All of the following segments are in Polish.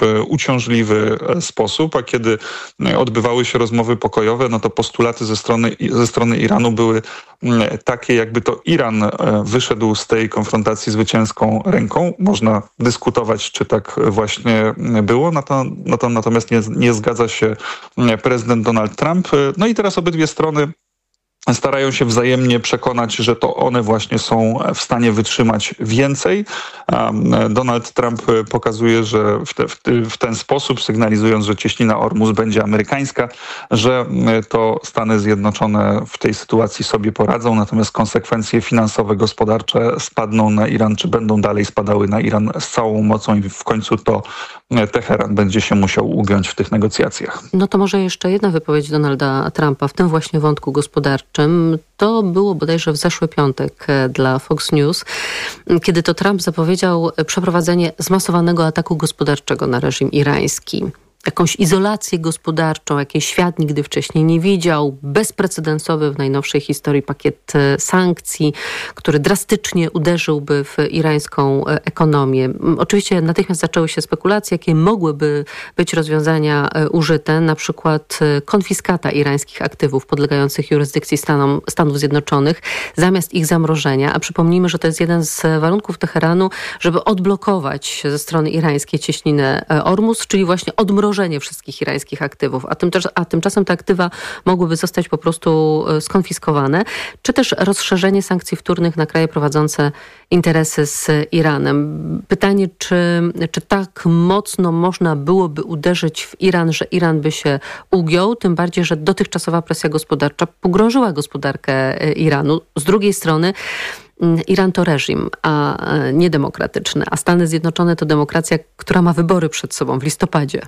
uciążliwy sposób, a kiedy odbywały się rozmowy pokojowe, no to postulaty ze strony Iranu były takie, jakby to Iran wyszedł z tej konfrontacji zwycięską ręką. Można dyskutować, czy tak właśnie było, natomiast nie zgadza się prezydent Donald Trump. No i teraz obydwie strony starają się wzajemnie przekonać, że to one właśnie są w stanie wytrzymać więcej. Donald Trump pokazuje, że w ten sposób, sygnalizując, że cieśnina Ormus będzie amerykańska, że to Stany Zjednoczone w tej sytuacji sobie poradzą, natomiast konsekwencje finansowe, gospodarcze spadną na Iran, czy będą dalej spadały na Iran z całą mocą i w końcu to Teheran będzie się musiał ugiąć w tych negocjacjach. No to może jeszcze jedna wypowiedź Donalda Trumpa w tym właśnie wątku gospodarczym. To było bodajże w zeszły piątek dla Fox News, kiedy to Trump zapowiedział przeprowadzenie zmasowanego ataku gospodarczego na reżim irański. Jakąś izolację gospodarczą, jakiej świat nigdy wcześniej nie widział. Bezprecedensowy w najnowszej historii pakiet sankcji, który drastycznie uderzyłby w irańską ekonomię. Oczywiście natychmiast zaczęły się spekulacje, jakie mogłyby być rozwiązania użyte, na przykład konfiskata irańskich aktywów podlegających jurysdykcji Stanów Zjednoczonych zamiast ich zamrożenia. A przypomnijmy, że to jest jeden z warunków Teheranu, żeby odblokować ze strony irańskiej cieśninę Ormus, czyli właśnie odmrożenie wszystkich irańskich aktywów, a tymczasem te aktywa mogłyby zostać po prostu skonfiskowane, czy też rozszerzenie sankcji wtórnych na kraje prowadzące interesy z Iranem. Pytanie, czy tak mocno można byłoby uderzyć w Iran, że Iran by się ugiął, tym bardziej, że dotychczasowa presja gospodarcza pogrążyła gospodarkę Iranu. Z drugiej strony Iran to reżim, a nie demokratyczny, a Stany Zjednoczone to demokracja, która ma wybory przed sobą w listopadzie.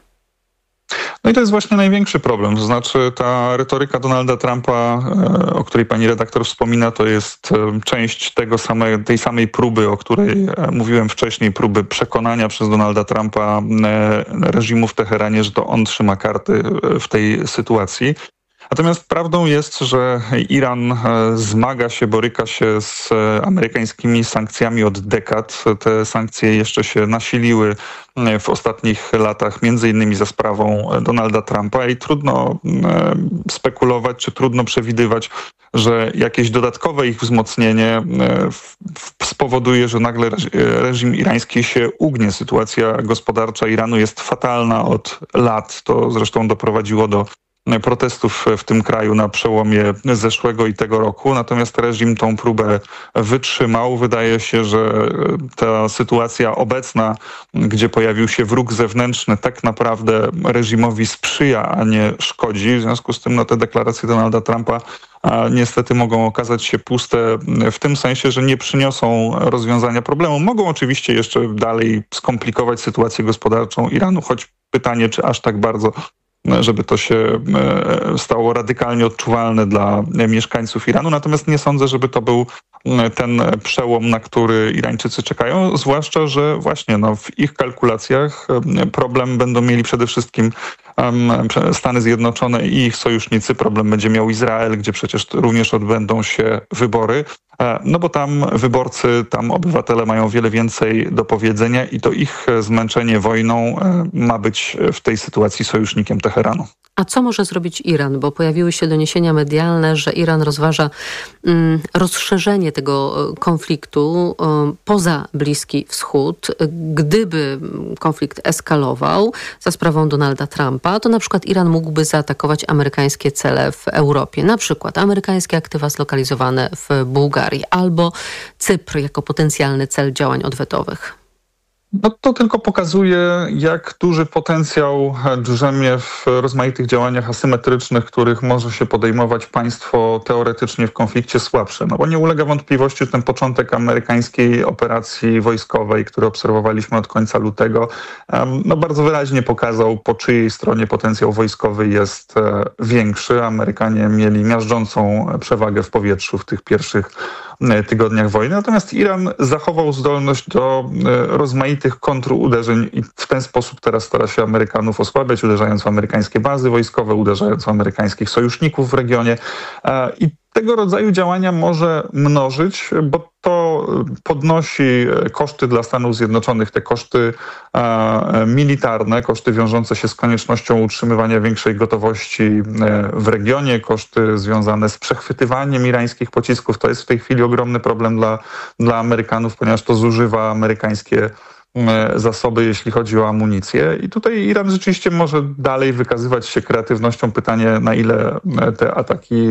No i to jest właśnie największy problem. To znaczy ta retoryka Donalda Trumpa, o której pani redaktor wspomina, to jest część tej samej próby, o której mówiłem wcześniej, próby przekonania przez Donalda Trumpa reżimu w Teheranie, że to on trzyma karty w tej sytuacji. Natomiast prawdą jest, że Iran zmaga się, boryka się z amerykańskimi sankcjami od dekad. Te sankcje jeszcze się nasiliły w ostatnich latach, między innymi za sprawą Donalda Trumpa i trudno spekulować, czy trudno przewidywać, że jakieś dodatkowe ich wzmocnienie spowoduje, że nagle reżim irański się ugnie. Sytuacja gospodarcza Iranu jest fatalna od lat. To zresztą doprowadziło do protestów w tym kraju na przełomie zeszłego i tego roku. Natomiast reżim tą próbę wytrzymał. Wydaje się, że ta sytuacja obecna, gdzie pojawił się wróg zewnętrzny, tak naprawdę reżimowi sprzyja, a nie szkodzi. W związku z tym te deklaracje Donalda Trumpa niestety mogą okazać się puste w tym sensie, że nie przyniosą rozwiązania problemu. Mogą oczywiście jeszcze dalej skomplikować sytuację gospodarczą Iranu, choć pytanie, czy aż tak bardzo, żeby to się stało radykalnie odczuwalne dla mieszkańców Iranu. Natomiast nie sądzę, żeby to był ten przełom, na który Irańczycy czekają, zwłaszcza, że właśnie w ich kalkulacjach problem będą mieli przede wszystkim Stany Zjednoczone i ich sojusznicy. Problem będzie miał Izrael, gdzie przecież również odbędą się wybory. No bo tam wyborcy, tam obywatele mają wiele więcej do powiedzenia i to ich zmęczenie wojną ma być w tej sytuacji sojusznikiem Teheranu. A co może zrobić Iran? Bo pojawiły się doniesienia medialne, że Iran rozważa rozszerzenie tego konfliktu poza Bliski Wschód. Gdyby konflikt eskalował za sprawą Donalda Trumpa, to na przykład Iran mógłby zaatakować amerykańskie cele w Europie. Na przykład amerykańskie aktywa zlokalizowane w Bułgarii albo Cypr jako potencjalny cel działań odwetowych. No to tylko pokazuje, jak duży potencjał drzemie w rozmaitych działaniach asymetrycznych, których może się podejmować państwo teoretycznie w konflikcie słabsze. No bo nie ulega wątpliwości, że ten początek amerykańskiej operacji wojskowej, który obserwowaliśmy od końca lutego, bardzo wyraźnie pokazał, po czyjej stronie potencjał wojskowy jest większy. Amerykanie mieli miażdżącą przewagę w powietrzu w tych pierwszych tygodniach wojny. Natomiast Iran zachował zdolność do rozmaitych kontruderzeń i w ten sposób teraz stara się Amerykanów osłabiać, uderzając w amerykańskie bazy wojskowe, uderzając w amerykańskich sojuszników w regionie. I tego rodzaju działania może mnożyć, bo to to podnosi koszty dla Stanów Zjednoczonych, te koszty militarne, koszty wiążące się z koniecznością utrzymywania większej gotowości w regionie, koszty związane z przechwytywaniem irańskich pocisków. To jest w tej chwili ogromny problem dla Amerykanów, ponieważ to zużywa amerykańskie zasoby, jeśli chodzi o amunicję. I tutaj Iran rzeczywiście może dalej wykazywać się kreatywnością. Pytanie, na ile te ataki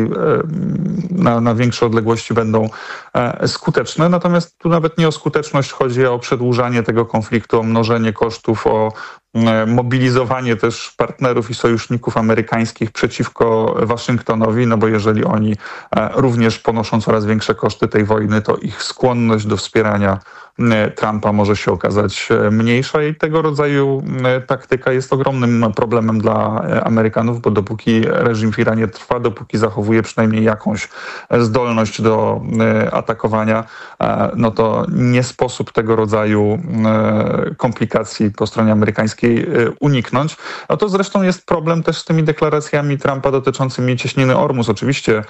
na większe odległości będą skuteczne. Natomiast tu nawet nie o skuteczność chodzi, a o przedłużanie tego konfliktu, o mnożenie kosztów, o mobilizowanie też partnerów i sojuszników amerykańskich przeciwko Waszyngtonowi, no bo jeżeli oni również ponoszą coraz większe koszty tej wojny, to ich skłonność do wspierania Trumpa może się okazać mniejsza i tego rodzaju taktyka jest ogromnym problemem dla Amerykanów, bo dopóki reżim w Iranie trwa, dopóki zachowuje przynajmniej jakąś zdolność do atakowania, no to nie sposób tego rodzaju komplikacji po stronie amerykańskiej uniknąć. A to zresztą jest problem też z tymi deklaracjami Trumpa dotyczącymi cieśniny Ormus. Oczywiście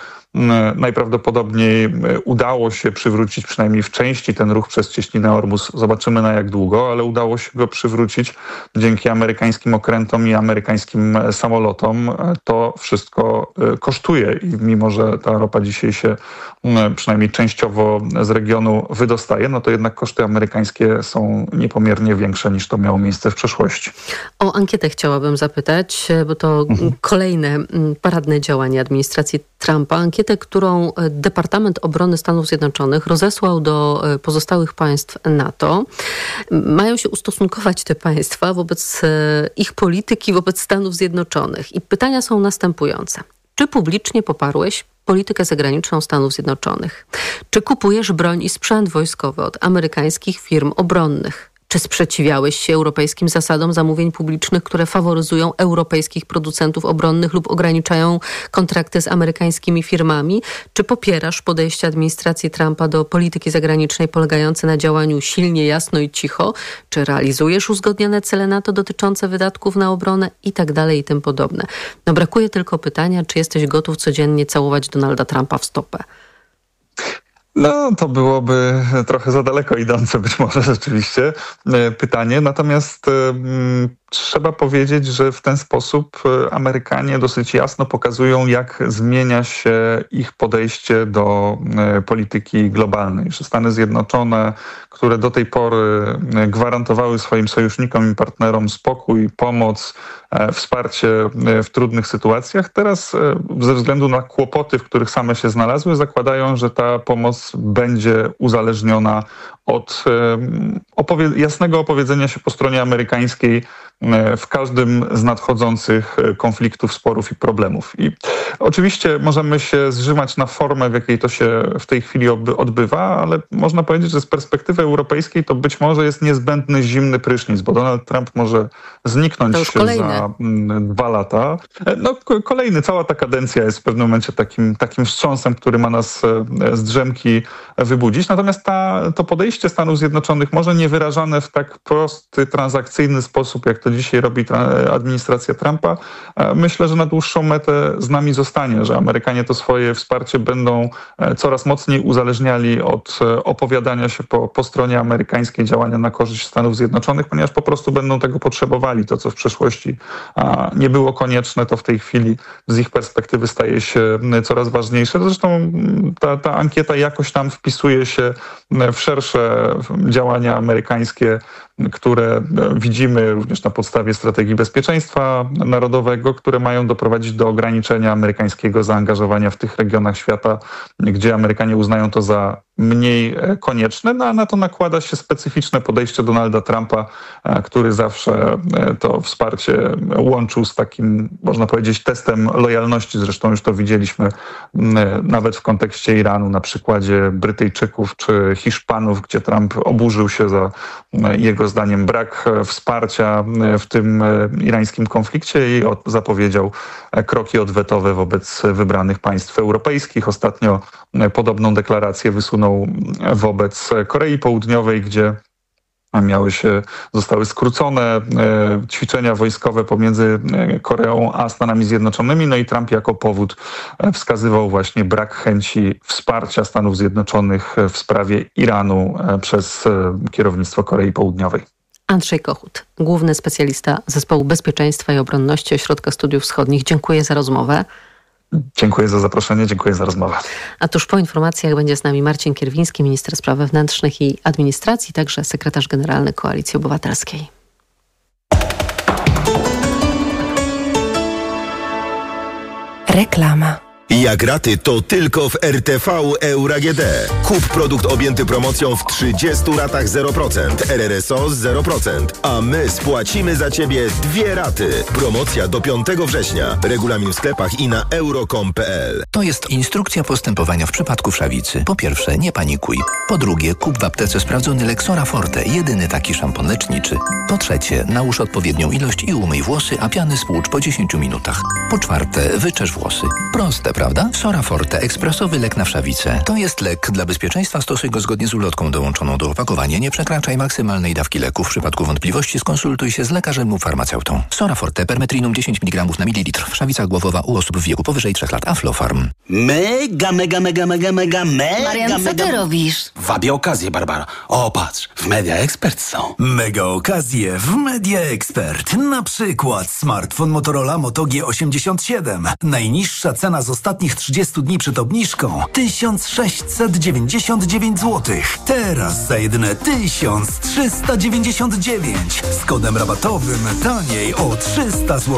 najprawdopodobniej udało się przywrócić przynajmniej w części ten ruch przez cieśninę Ormus. Zobaczymy na jak długo, ale udało się go przywrócić dzięki amerykańskim okrętom i amerykańskim samolotom. To wszystko kosztuje i mimo, że ta ropa dzisiaj się przynajmniej częściowo z regionu wydostaje, no to jednak koszty amerykańskie są niepomiernie większe niż to miało miejsce w przeszłości. O ankietę chciałabym zapytać, bo to kolejne paradne działanie administracji Trumpa. Ankietę, którą Departament Obrony Stanów Zjednoczonych rozesłał do pozostałych państw NATO. Mają się ustosunkować te państwa wobec ich polityki, wobec Stanów Zjednoczonych. I pytania są następujące. Czy publicznie poparłeś politykę zagraniczną Stanów Zjednoczonych? Czy kupujesz broń i sprzęt wojskowy od amerykańskich firm obronnych? Czy sprzeciwiałeś się europejskim zasadom zamówień publicznych, które faworyzują europejskich producentów obronnych lub ograniczają kontrakty z amerykańskimi firmami? Czy popierasz podejście administracji Trumpa do polityki zagranicznej polegające na działaniu silnie, jasno i cicho? Czy realizujesz uzgodnione cele NATO dotyczące wydatków na obronę? I tak dalej i tym podobne. No brakuje tylko pytania, czy jesteś gotów codziennie całować Donalda Trumpa w stopę? No, to byłoby trochę za daleko idące być może rzeczywiście pytanie. Natomiast trzeba powiedzieć, że w ten sposób Amerykanie dosyć jasno pokazują, jak zmienia się ich podejście do polityki globalnej. Że Stany Zjednoczone, które do tej pory gwarantowały swoim sojusznikom i partnerom spokój, pomoc, wsparcie w trudnych sytuacjach, teraz ze względu na kłopoty, w których same się znalazły, zakładają, że ta pomoc będzie uzależniona od jasnego opowiedzenia się po stronie amerykańskiej w każdym z nadchodzących konfliktów, sporów i problemów. I oczywiście możemy się zżymać na formę, w jakiej to się w tej chwili odbywa, ale można powiedzieć, że z perspektywy europejskiej to być może jest niezbędny zimny prysznic, bo Donald Trump może zniknąć za 2 lata. No kolejny, cała ta kadencja jest w pewnym momencie takim wstrząsem, który ma nas z drzemki wybudzić. Natomiast to podejście Stanów Zjednoczonych, może nie wyrażane w tak prosty, transakcyjny sposób, jak to dzisiaj robi administracja Trumpa, myślę, że na dłuższą metę z nami zostanie, że Amerykanie to swoje wsparcie będą coraz mocniej uzależniali od opowiadania się po stronie amerykańskiej, działania na korzyść Stanów Zjednoczonych, ponieważ po prostu będą tego potrzebowali. To, co w przeszłości nie było konieczne, to w tej chwili z ich perspektywy staje się coraz ważniejsze. Zresztą ta ankieta jakoś tam wpisuje się w szersze działania amerykańskie, które widzimy również na podstawie strategii bezpieczeństwa narodowego, które mają doprowadzić do ograniczenia amerykańskiego zaangażowania w tych regionach świata, gdzie Amerykanie uznają to za mniej konieczne, no a na to nakłada się specyficzne podejście Donalda Trumpa, który zawsze to wsparcie łączył z takim, można powiedzieć, testem lojalności. Zresztą już to widzieliśmy nawet w kontekście Iranu, na przykładzie Brytyjczyków czy Hiszpanów, gdzie Trump oburzył się za jego zdaniem brak wsparcia w tym irańskim konflikcie i zapowiedział kroki odwetowe wobec wybranych państw europejskich. Ostatnio podobną deklarację wysunął wobec Korei Południowej, gdzie zostały skrócone ćwiczenia wojskowe pomiędzy Koreą a Stanami Zjednoczonymi. No i Trump jako powód wskazywał właśnie brak chęci wsparcia Stanów Zjednoczonych w sprawie Iranu przez kierownictwo Korei Południowej. Andrzej Kochut, główny specjalista Zespołu Bezpieczeństwa i Obronności Ośrodka Studiów Wschodnich. Dziękuję za rozmowę. Dziękuję za zaproszenie, dziękuję za rozmowę. A tuż po informacjach będzie z nami Marcin Kierwiński, minister spraw wewnętrznych i administracji, także sekretarz generalny Koalicji Obywatelskiej. Reklama. Jak raty, to tylko w RTV Euro AGD. Kup produkt objęty promocją w 30 ratach 0%, RRSO 0%, a my spłacimy za Ciebie 2 raty. Promocja do 5 września. Regulamin w sklepach i na euro.com.pl. To jest instrukcja postępowania w przypadku wszawicy. Po pierwsze, nie panikuj. Po drugie, kup w aptece sprawdzony Lexora Forte, jedyny taki szampon leczniczy. Po trzecie, nałóż odpowiednią ilość i umyj włosy, a piany spłucz po 10 minutach. Po czwarte, wyczesz włosy. Proste, prawda? Sora Forte, ekspresowy lek na wszawicę. To jest lek. Dla bezpieczeństwa stosuj go zgodnie z ulotką dołączoną do opakowania. Nie przekraczaj maksymalnej dawki leku. W przypadku wątpliwości skonsultuj się z lekarzem lub farmaceutą. Sora Forte, permetrinum 10 mg na mililitr. Wszawica głowowa u osób w wieku powyżej 3 lat. Aflofarm. Mega. Marian, co ty robisz? Wabię okazję, Barbara. O, patrz, w Media Expert są. Mega okazje w Media Expert. Na przykład smartfon Motorola Moto G87. Najniższa cena z ostatnich 30 dni przed obniżką 1699 zł. Teraz za jedyne 1399. Z kodem rabatowym taniej o 300 zł.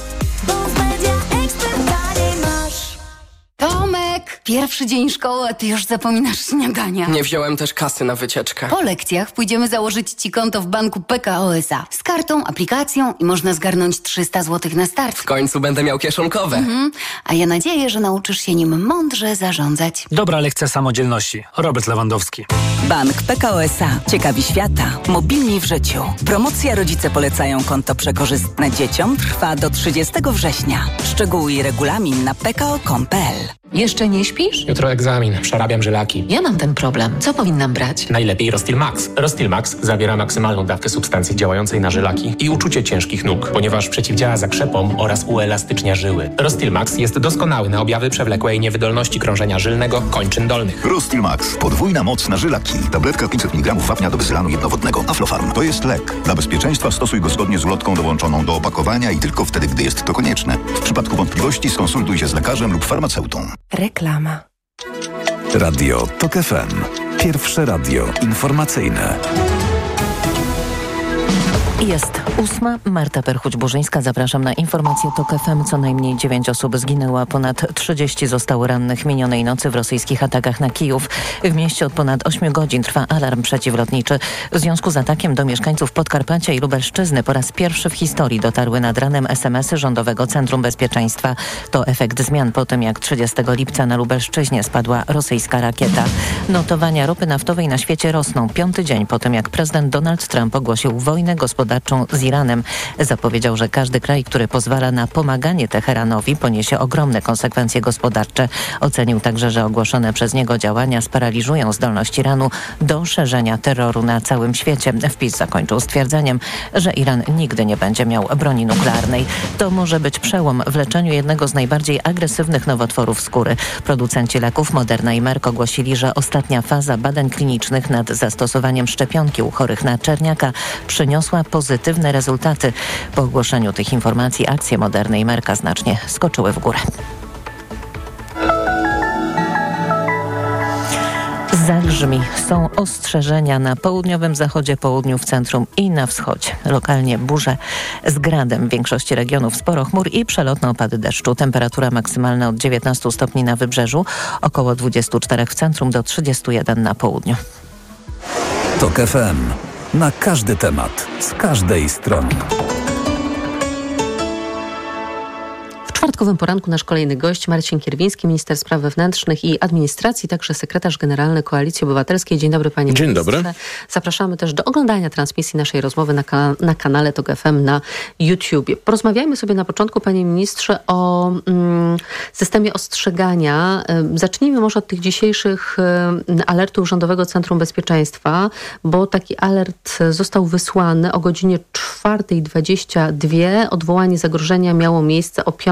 Tomek, pierwszy dzień szkoły, a ty już zapominasz śniadania. Nie wziąłem też kasy na wycieczkę. Po lekcjach pójdziemy założyć ci konto w banku PKO SA. Z kartą, aplikacją i można zgarnąć 300 zł na start. W końcu będę miał kieszonkowe. A ja nadzieję, że nauczysz się nim mądrze zarządzać. Dobra lekcja samodzielności. Robert Lewandowski. Bank PKO SA. Ciekawi świata. Mobilni w życiu. Promocja Rodzice polecają konto przekorzystne dzieciom trwa do 30 września. Szczegóły i regulamin na pko.com.pl. Jeszcze nie śpisz? Jutro egzamin. Przerabiam żylaki. Ja mam ten problem. Co powinnam brać? Najlepiej Rostil Max. Rostil Max zawiera maksymalną dawkę substancji działającej na żylaki i uczucie ciężkich nóg, ponieważ przeciwdziała zakrzepom oraz uelastycznia żyły. Rostil Max jest doskonały na objawy przewlekłej niewydolności krążenia żylnego kończyn dolnych. Rostil Max. Podwójna moc na żylaki. Tabletka 500 mg wapnia do wysylanu jednowodnego. Aflofarm. To jest lek. Dla bezpieczeństwa stosuj go zgodnie z ulotką dołączoną do opakowania i tylko wtedy, gdy jest to konieczne. W przypadku wątpliwości skonsultuj się z lekarzem lub farmaceutą. Reklama. Radio TOK FM. Pierwsze radio informacyjne. Jest 8. Marta Perchuć-Burzyńska. Zapraszam na informację TOK FM. Co najmniej 9 osób zginęło, a ponad 30 zostało rannych minionej nocy w rosyjskich atakach na Kijów. W mieście od ponad 8 godzin trwa alarm przeciwlotniczy. W związku z atakiem do mieszkańców Podkarpacia i Lubelszczyzny po raz pierwszy w historii dotarły nad ranem SMS-y Rządowego Centrum Bezpieczeństwa. To efekt zmian po tym, jak 30 lipca na Lubelszczyźnie spadła rosyjska rakieta. Notowania ropy naftowej na świecie rosną 5. dzień po tym, jak prezydent Donald Trump ogłosił wojnę gospodarczą z Iranem. Zapowiedział, że każdy kraj, który pozwala na pomaganie Teheranowi, poniesie ogromne konsekwencje gospodarcze. Ocenił także, że ogłoszone przez niego działania sparaliżują zdolność Iranu do szerzenia terroru na całym świecie. Wpis zakończył stwierdzeniem, że Iran nigdy nie będzie miał broni nuklearnej. To może być przełom w leczeniu jednego z najbardziej agresywnych nowotworów skóry. Producenci leków Moderna i Merck ogłosili, że ostatnia faza badań klinicznych nad zastosowaniem szczepionki u chorych na czerniaka przyniosła pozytywne rezultaty. Po ogłoszeniu tych informacji akcje Moderny i Mercka znacznie skoczyły w górę. Zagrzmi. Są ostrzeżenia na południowym zachodzie, południu, w centrum i na wschodzie. Lokalnie burze z gradem. W większości regionów sporo chmur i przelotne opady deszczu. Temperatura maksymalna od 19 stopni na wybrzeżu, około 24 w centrum do 31 na południu. TOK FM. Na każdy temat, z każdej strony. W czwartkowy Piątkowym poranku nasz kolejny gość Marcin Kierwiński, minister spraw wewnętrznych i administracji, także sekretarz generalny Koalicji Obywatelskiej. Dzień dobry, panie ministrze. Dzień dobry. Zapraszamy też do oglądania transmisji naszej rozmowy na kanale TOK FM na YouTubie. Porozmawiajmy sobie na początku, panie ministrze, o systemie ostrzegania. Zacznijmy może od tych dzisiejszych alertów Rządowego Centrum Bezpieczeństwa, bo taki alert został wysłany o godzinie 4:22. Odwołanie zagrożenia miało miejsce o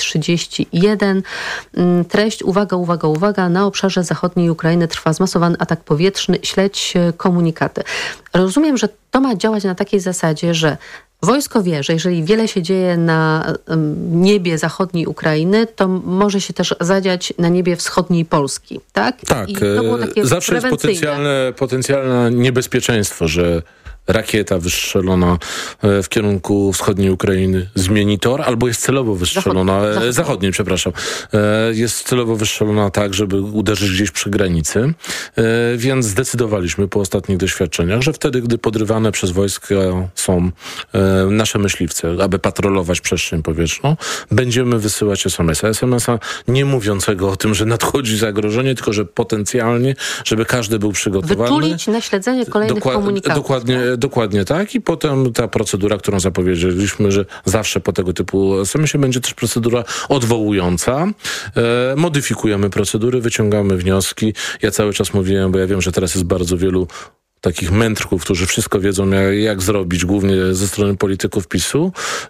5:31. Treść: uwaga, na obszarze zachodniej Ukrainy trwa zmasowany atak powietrzny, śledź komunikaty. Rozumiem, że to ma działać na takiej zasadzie, że wojsko wie, że jeżeli wiele się dzieje na niebie zachodniej Ukrainy, to może się też zadziać na niebie wschodniej Polski, tak? Tak, I to było takie zawsze jest potencjalne niebezpieczeństwo, że rakieta wystrzelona w kierunku wschodniej Ukrainy zmieni tor, albo jest celowo wystrzelona, zachodniej, przepraszam, jest celowo wystrzelona tak, żeby uderzyć gdzieś przy granicy. Więc zdecydowaliśmy po ostatnich doświadczeniach, że wtedy, gdy podrywane przez wojska są nasze myśliwce, aby patrolować przestrzeń powietrzną, będziemy wysyłać SMS-a nie mówiącego o tym, że nadchodzi zagrożenie, tylko że potencjalnie, żeby każdy był przygotowany. Wytulić na śledzenie kolejnych komunikatów. Dokładnie tak. I potem ta procedura, którą zapowiedzieliśmy, że zawsze po tego typu SMS-ie będzie też procedura odwołująca. Modyfikujemy procedury, wyciągamy wnioski. Ja cały czas mówiłem, bo ja wiem, że teraz jest bardzo wielu takich mędrków, którzy wszystko wiedzą, jak zrobić, głównie ze strony polityków PiS-u.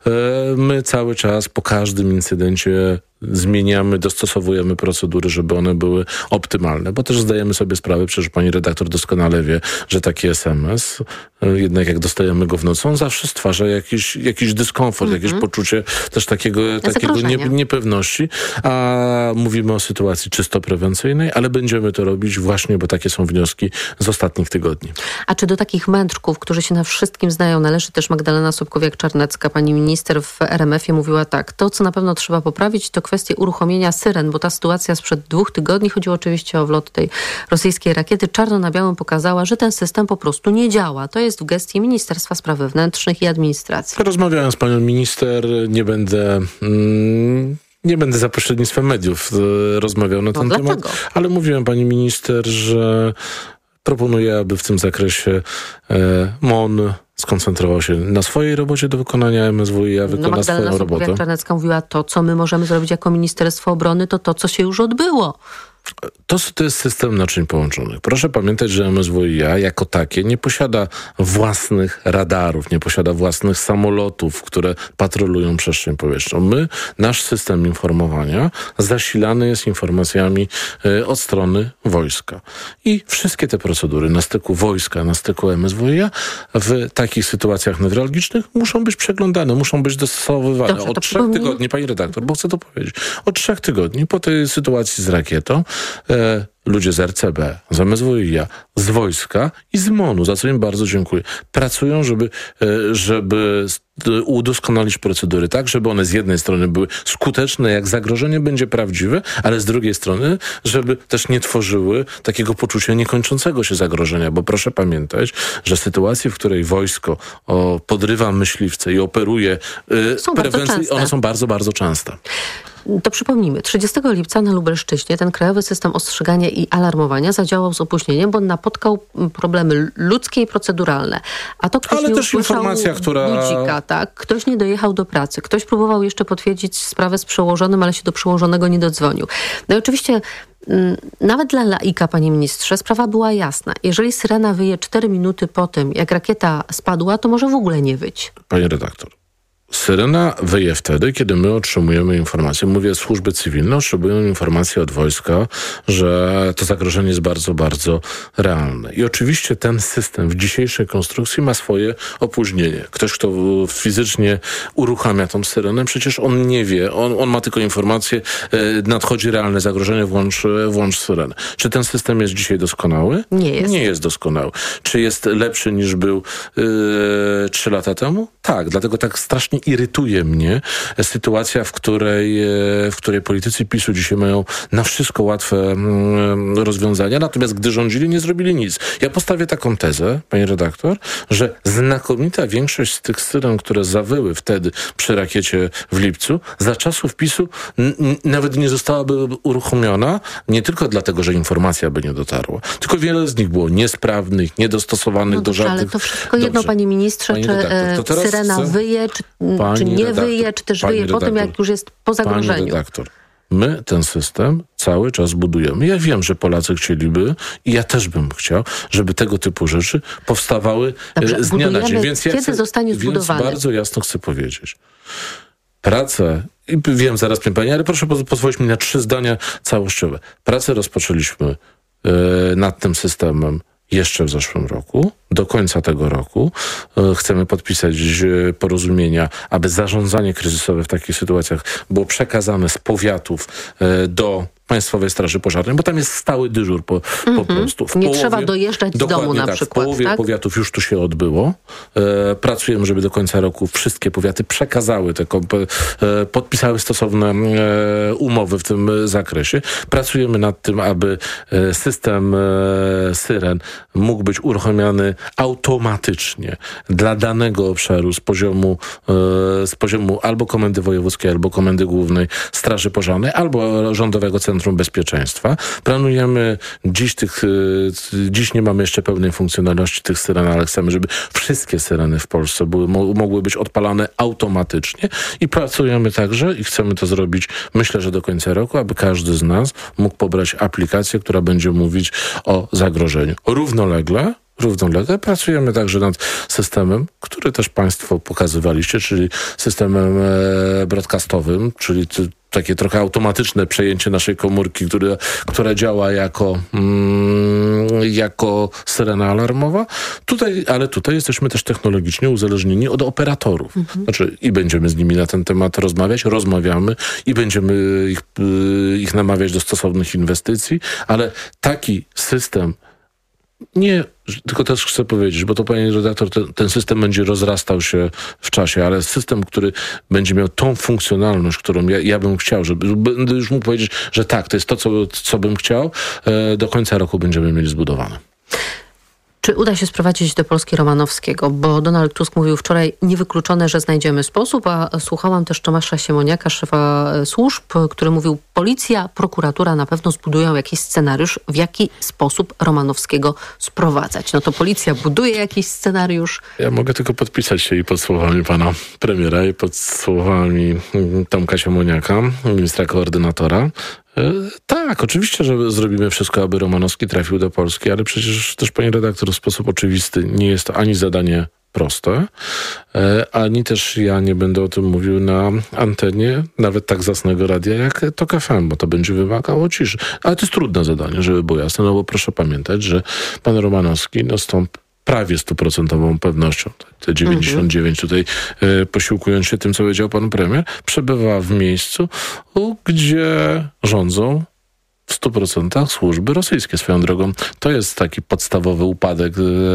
My cały czas po każdym incydencie zmieniamy, dostosowujemy procedury, żeby one były optymalne, bo też zdajemy sobie sprawę, przecież pani redaktor doskonale wie, że taki SMS, jednak jak dostajemy go w nocy, on zawsze stwarza jakiś dyskomfort, jakieś poczucie też takiego niepewności, a mówimy o sytuacji czysto prewencyjnej, ale będziemy to robić właśnie, bo takie są wnioski z ostatnich tygodni. A czy do takich mędrków, którzy się na wszystkim znają, należy też Magdalena Sobkowiak-Czarnecka? Pani minister w RMF-ie mówiła tak: to, co na pewno trzeba poprawić, to kwestię uruchomienia syren, bo ta sytuacja sprzed 2 tygodni, chodziło oczywiście o wlot tej rosyjskiej rakiety, czarno na białym pokazała, że ten system po prostu nie działa. To jest w gestii Ministerstwa Spraw Wewnętrznych i Administracji. Rozmawiałem z panią minister, nie będę za pośrednictwem mediów rozmawiał na ten temat, ale mówiłem pani minister, że proponuję, aby w tym zakresie MON skoncentrował się na swojej robocie do wykonania MSWiA, wykona swoją robotę. Czarnecka mówiła, to co my możemy zrobić jako Ministerstwo Obrony, to co się już odbyło. To jest system naczyń połączonych. Proszę pamiętać, że MSWiA jako takie nie posiada własnych radarów, nie posiada własnych samolotów, które patrolują przestrzeń powietrzną. Nasz system informowania zasilany jest informacjami od strony wojska. I wszystkie te procedury na styku wojska, na styku MSWiA w takich sytuacjach newralgicznych muszą być przeglądane, muszą być dostosowywane. Dobrze, od 3 tygodni, pani redaktor, bo chcę to powiedzieć, od 3 tygodni po tej sytuacji z rakietą ludzie z RCB, z MSWiA, z wojska i z MON-u, za co im bardzo dziękuję, pracują, żeby udoskonalić procedury tak, żeby one z jednej strony były skuteczne, jak zagrożenie będzie prawdziwe, ale z drugiej strony, żeby też nie tworzyły takiego poczucia niekończącego się zagrożenia, bo proszę pamiętać, że sytuacje, w której wojsko podrywa myśliwce i operuje prewencję, one są bardzo, bardzo częste. To przypomnijmy, 30 lipca na Lubelszczyźnie ten krajowy system ostrzegania i alarmowania zadziałał z opóźnieniem, bo napotkał problemy ludzkie i proceduralne. A to ktoś nie usłyszał budzika, tak? Ktoś nie dojechał do pracy, ktoś próbował jeszcze potwierdzić sprawę z przełożonym, ale się do przełożonego nie dodzwonił. No i oczywiście nawet dla laika, panie ministrze, sprawa była jasna. Jeżeli syrena wyje 4 minuty po tym, jak rakieta spadła, to może w ogóle nie wyć. Panie redaktor, syrena wyje wtedy, kiedy my otrzymujemy informację, mówię służby cywilne, otrzymują informację od wojska, że to zagrożenie jest bardzo, bardzo realne. I oczywiście ten system w dzisiejszej konstrukcji ma swoje opóźnienie. Ktoś, kto fizycznie uruchamia tą syrenę, przecież on nie wie, on ma tylko informację, nadchodzi realne zagrożenie, włącz syrenę. Czy ten system jest dzisiaj doskonały? Nie jest. Nie jest doskonały. Czy jest lepszy niż był 3 lata temu? Tak, dlatego tak strasznie strasznie irytuje mnie sytuacja, w której politycy PiS-u dzisiaj mają na wszystko łatwe rozwiązania, natomiast gdy rządzili, nie zrobili nic. Ja postawię taką tezę, pani redaktor, że znakomita większość z tych syren, które zawyły wtedy przy rakiecie w lipcu, za czasów PiS-u nawet nie zostałaby uruchomiona, nie tylko dlatego, że informacja by nie dotarła, tylko wiele z nich było niesprawnych, niedostosowanych do żadnych... Ale to wszystko jedno, panie ministrze, czy syrena wyje, czy nie wyje, czy też wyje po tym, jak już jest po zagrożeniu. Pani redaktor, my ten system cały czas budujemy. Ja wiem, że Polacy chcieliby i ja też bym chciał, żeby tego typu rzeczy powstawały z dnia na dzień. Więc kiedy zostanie zbudowany? Więc bardzo jasno chcę powiedzieć. Pracę, i wiem, zaraz powiem pani, ale proszę pozwolić mi na 3 zdania całościowe. Pracę rozpoczęliśmy nad tym systemem jeszcze w zeszłym roku. Do końca tego roku chcemy podpisać porozumienia, aby zarządzanie kryzysowe w takich sytuacjach było przekazane z powiatów do Państwowej Straży Pożarnej, bo tam jest stały dyżur po prostu. Nie trzeba dojeżdżać z domu na przykład. W połowie powiatów już to się odbyło. Pracujemy, żeby do końca roku wszystkie powiaty przekazały podpisały stosowne umowy w tym zakresie. Pracujemy nad tym, aby system syren mógł być uruchamiany automatycznie dla danego obszaru z poziomu albo Komendy Wojewódzkiej, albo Komendy Głównej Straży Pożarnej, albo Rządowego Centrum Bezpieczeństwa. Planujemy dziś nie mamy jeszcze pełnej funkcjonalności tych syren, ale chcemy, żeby wszystkie syreny w Polsce mogły być odpalane automatycznie i pracujemy także i chcemy to zrobić, myślę, że do końca roku, aby każdy z nas mógł pobrać aplikację, która będzie mówić o zagrożeniu. Równolegle pracujemy także nad systemem, który też państwo pokazywaliście, czyli systemem broadcastowym, czyli takie trochę automatyczne przejęcie naszej komórki, która działa jako syrena alarmowa. Tutaj jesteśmy też technologicznie uzależnieni od operatorów. Znaczy i będziemy z nimi na ten temat rozmawiamy i będziemy ich namawiać do stosownych inwestycji, ale taki system tylko też chcę powiedzieć, bo to pani redaktor, ten system będzie rozrastał się w czasie, ale system, który będzie miał tą funkcjonalność, którą ja bym chciał, żeby będę już mógł powiedzieć, że tak, to jest to, co bym chciał, do końca roku będziemy mieli zbudowane. Czy uda się sprowadzić do Polski Romanowskiego? Bo Donald Tusk mówił wczoraj, niewykluczone, że znajdziemy sposób, a słuchałam też Tomasza Siemoniaka, szefa służb, który mówił, policja, prokuratura na pewno zbudują jakiś scenariusz, w jaki sposób Romanowskiego sprowadzać. No to policja buduje jakiś scenariusz. Ja mogę tylko podpisać się i pod słowami pana premiera, i pod słowami Tomka Siemoniaka, ministra koordynatora. Tak, oczywiście, że zrobimy wszystko, aby Romanowski trafił do Polski, ale przecież też, pani redaktor, w sposób oczywisty nie jest to ani zadanie proste, ani też ja nie będę o tym mówił na antenie nawet tak zacnego radia jak TOK FM, bo to będzie wymagało ciszy. Ale to jest trudne zadanie, żeby było jasne, no bo proszę pamiętać, że pan Romanowski z tą prawie 100% pewnością, te 99 tutaj posiłkując się tym, co powiedział pan premier, przebywa w miejscu, gdzie rządzą w 100% służby rosyjskie. Swoją drogą to jest taki podstawowy upadek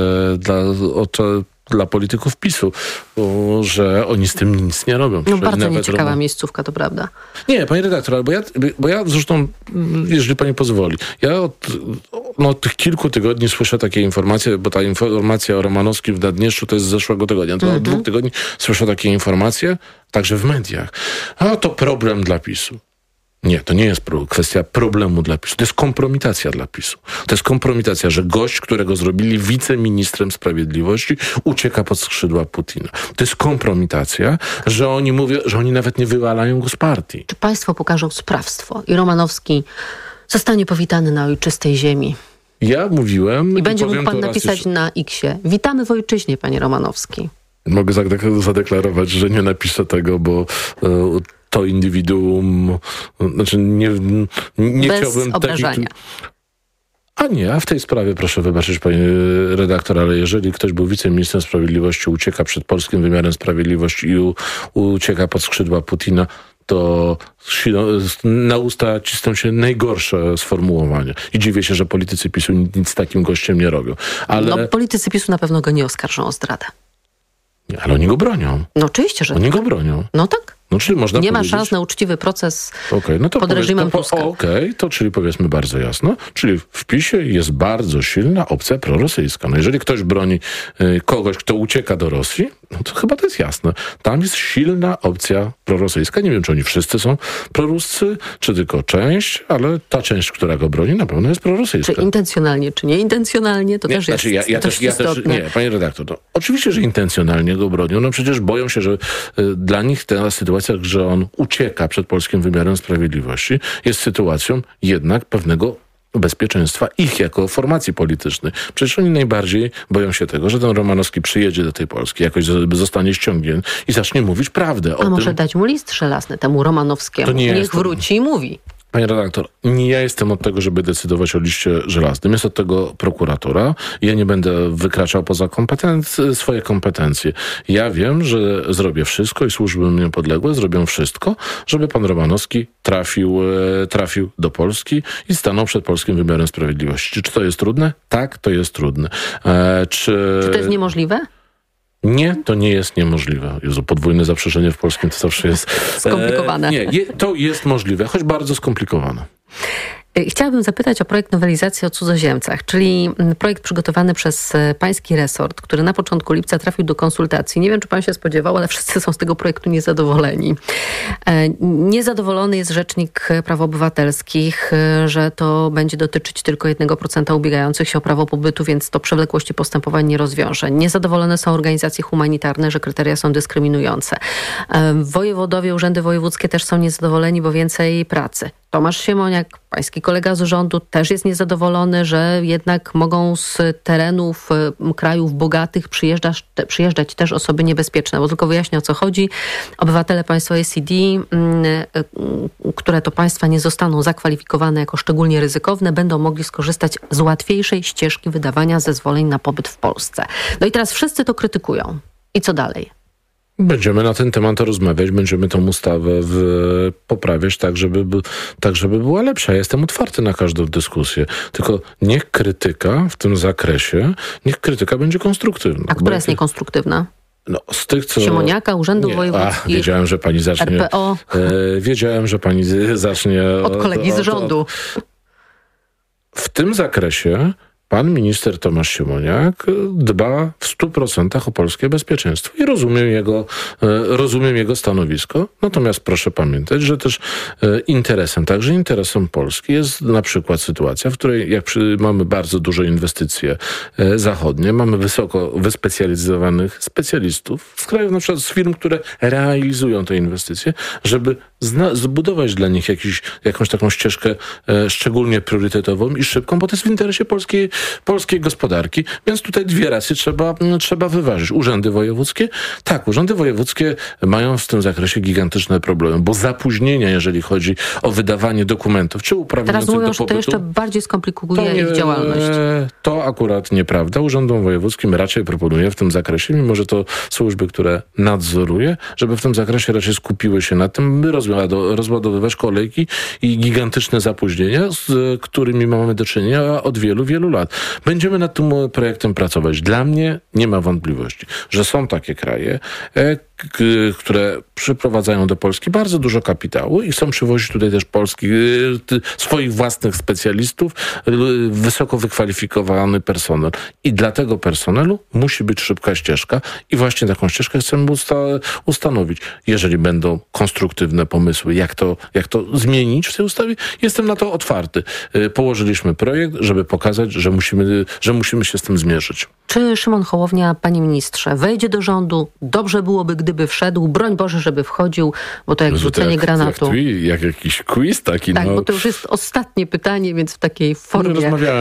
dla polityków PiS-u, że oni z tym nic nie robią. No bardzo nieciekawa miejscówka, to prawda. Nie, pani redaktor, bo ja zresztą, jeżeli pani pozwoli, ja od tych kilku tygodni słyszę takie informacje, bo ta informacja o Romanowskim w Naddniestrzu to jest z zeszłego tygodnia. To od 2 tygodni słyszę takie informacje, także w mediach. A to problem dla PiS-u. Nie, to nie jest kwestia problemu dla PiS-u. To jest kompromitacja dla PiS-u. To jest kompromitacja, że gość, którego zrobili wiceministrem sprawiedliwości, ucieka pod skrzydła Putina. To jest kompromitacja, że oni mówią, że oni nawet nie wywalają go z partii. Czy państwo pokażą sprawstwo i Romanowski zostanie powitany na ojczystej ziemi? Ja mówiłem... I będzie mógł pan napisać na X-ie. Witamy w ojczyźnie, panie Romanowski. Mogę zadeklarować, że nie napiszę tego, bo... to indywiduum, znaczy nie bez chciałbym obrażania. A w tej sprawie proszę wybaczyć, pani redaktor, ale jeżeli ktoś był wiceministrem sprawiedliwości, ucieka przed polskim wymiarem sprawiedliwości i ucieka pod skrzydła Putina, to na usta cisną się najgorsze sformułowania. I dziwię się, że politycy PiS-u nic z takim gościem nie robią. Ale... No, politycy PiS-u na pewno go nie oskarżą o zdradę. Nie, ale oni go bronią. No oczywiście, że Oni go bronią. No tak. No, czyli można nie ma powiedzieć... szans na uczciwy proces to pod reżimem Tuska. To czyli powiedzmy bardzo jasno, czyli w PiS-ie jest bardzo silna opcja prorosyjska. No jeżeli ktoś broni kogoś, kto ucieka do Rosji, no to chyba to jest jasne. Tam jest silna opcja prorosyjska. Nie wiem, czy oni wszyscy są proruscy, czy tylko część, ale ta część, która go broni, na pewno jest prorosyjska. Czy intencjonalnie, czy nieintencjonalnie, to też jest istotne. Nie, panie redaktor, to oczywiście, że intencjonalnie go bronią. No przecież boją się, że dla nich ta sytuacja, że on ucieka przed polskim wymiarem sprawiedliwości, jest sytuacją jednak pewnego bezpieczeństwa ich jako formacji politycznej. Przecież oni najbardziej boją się tego, że ten Romanowski przyjedzie do tej Polski, jakoś zostanie ściągnięty i zacznie mówić prawdę o tym. A może dać mu list żelazny temu Romanowskiemu? Niech wróci i mówi. Panie redaktor, nie ja jestem od tego, żeby decydować o liście żelaznym. Jest od tego prokuratora. Ja nie będę wykraczał poza swoje kompetencje. Ja wiem, że zrobię wszystko i służby niepodległe zrobią wszystko, żeby pan Romanowski trafił do Polski i stanął przed polskim wymiarem sprawiedliwości. Czy to jest trudne? Tak, to jest trudne. Czy to jest niemożliwe? Nie, to nie jest niemożliwe. Jezu, podwójne zaprzeczenie w polskim to zawsze jest... skomplikowane. To jest możliwe, choć bardzo skomplikowane. Chciałabym zapytać o projekt nowelizacji o cudzoziemcach, czyli projekt przygotowany przez pański resort, który na początku lipca trafił do konsultacji. Nie wiem, czy pan się spodziewał, ale wszyscy są z tego projektu niezadowoleni. Niezadowolony jest Rzecznik Praw Obywatelskich, że to będzie dotyczyć tylko 1% ubiegających się o prawo pobytu, więc to przewlekłości postępowań nie rozwiąże. Niezadowolone są organizacje humanitarne, że kryteria są dyskryminujące. Wojewodowie, urzędy wojewódzkie też są niezadowoleni, bo więcej pracy. Tomasz Siemoniak, pański kolega z rządu, też jest niezadowolony, że jednak mogą z terenów krajów bogatych przyjeżdżać też osoby niebezpieczne. Bo tylko wyjaśnię, o co chodzi. Obywatele państwa OECD, które to państwa nie zostaną zakwalifikowane jako szczególnie ryzykowne, będą mogli skorzystać z łatwiejszej ścieżki wydawania zezwoleń na pobyt w Polsce. No i teraz wszyscy to krytykują. I co dalej? Będziemy na ten temat rozmawiać, będziemy tą ustawę poprawiać tak, żeby była lepsza. Ja jestem otwarty na każdą dyskusję. Tylko niech krytyka w tym zakresie, będzie konstruktywna. A która jest niekonstruktywna? No, z tych, co... Siemoniaka, Urzędów Wojewódzkich, wiedziałem, że pani zacznie... RPO. Wiedziałem, że pani zacznie... Od kolegi z rządu. W tym zakresie pan minister Tomasz Siemoniak dba w 100% o polskie bezpieczeństwo i rozumiem jego stanowisko. Natomiast proszę pamiętać, że też interesem Polski jest na przykład sytuacja, w której mamy bardzo duże inwestycje zachodnie, mamy wysoko wyspecjalizowanych specjalistów z krajów, na przykład z firm, które realizują te inwestycje, żeby zbudować dla nich jakąś taką ścieżkę szczególnie priorytetową i szybką, bo to jest w interesie polskiej gospodarki, więc tutaj dwie racje trzeba wyważyć. Urzędy wojewódzkie? Tak, urzędy wojewódzkie mają w tym zakresie gigantyczne problemy, bo zapóźnienia, jeżeli chodzi o wydawanie dokumentów, czy uprawniających do pobytu... Teraz mówią, że to jeszcze bardziej skomplikuje ich działalność. To akurat nieprawda. Urzędom wojewódzkim raczej proponuję w tym zakresie, mimo że to służby, które nadzoruję, żeby w tym zakresie raczej skupiły się na tym, by rozładowywać kolejki i gigantyczne zapóźnienia, z którymi mamy do czynienia od wielu, wielu lat. Będziemy nad tym projektem pracować. Dla mnie nie ma wątpliwości, że są takie kraje, które przyprowadzają do Polski bardzo dużo kapitału i chcą przywozić tutaj też swoich własnych specjalistów, wysoko wykwalifikowany personel. I dla tego personelu musi być szybka ścieżka i właśnie taką ścieżkę chcemy ustanowić. Jeżeli będą konstruktywne pomysły, jak to zmienić w tej ustawie, jestem na to otwarty. Położyliśmy projekt, żeby pokazać, że musimy się z tym zmierzyć. Czy Szymon Hołownia, panie ministrze, wejdzie do rządu? Dobrze byłoby, gdyby wszedł. Broń Boże, żeby wchodził, bo to jak rzucenie granatu. Jak jakiś quiz taki. Tak, bo to już jest ostatnie pytanie, więc w takiej formie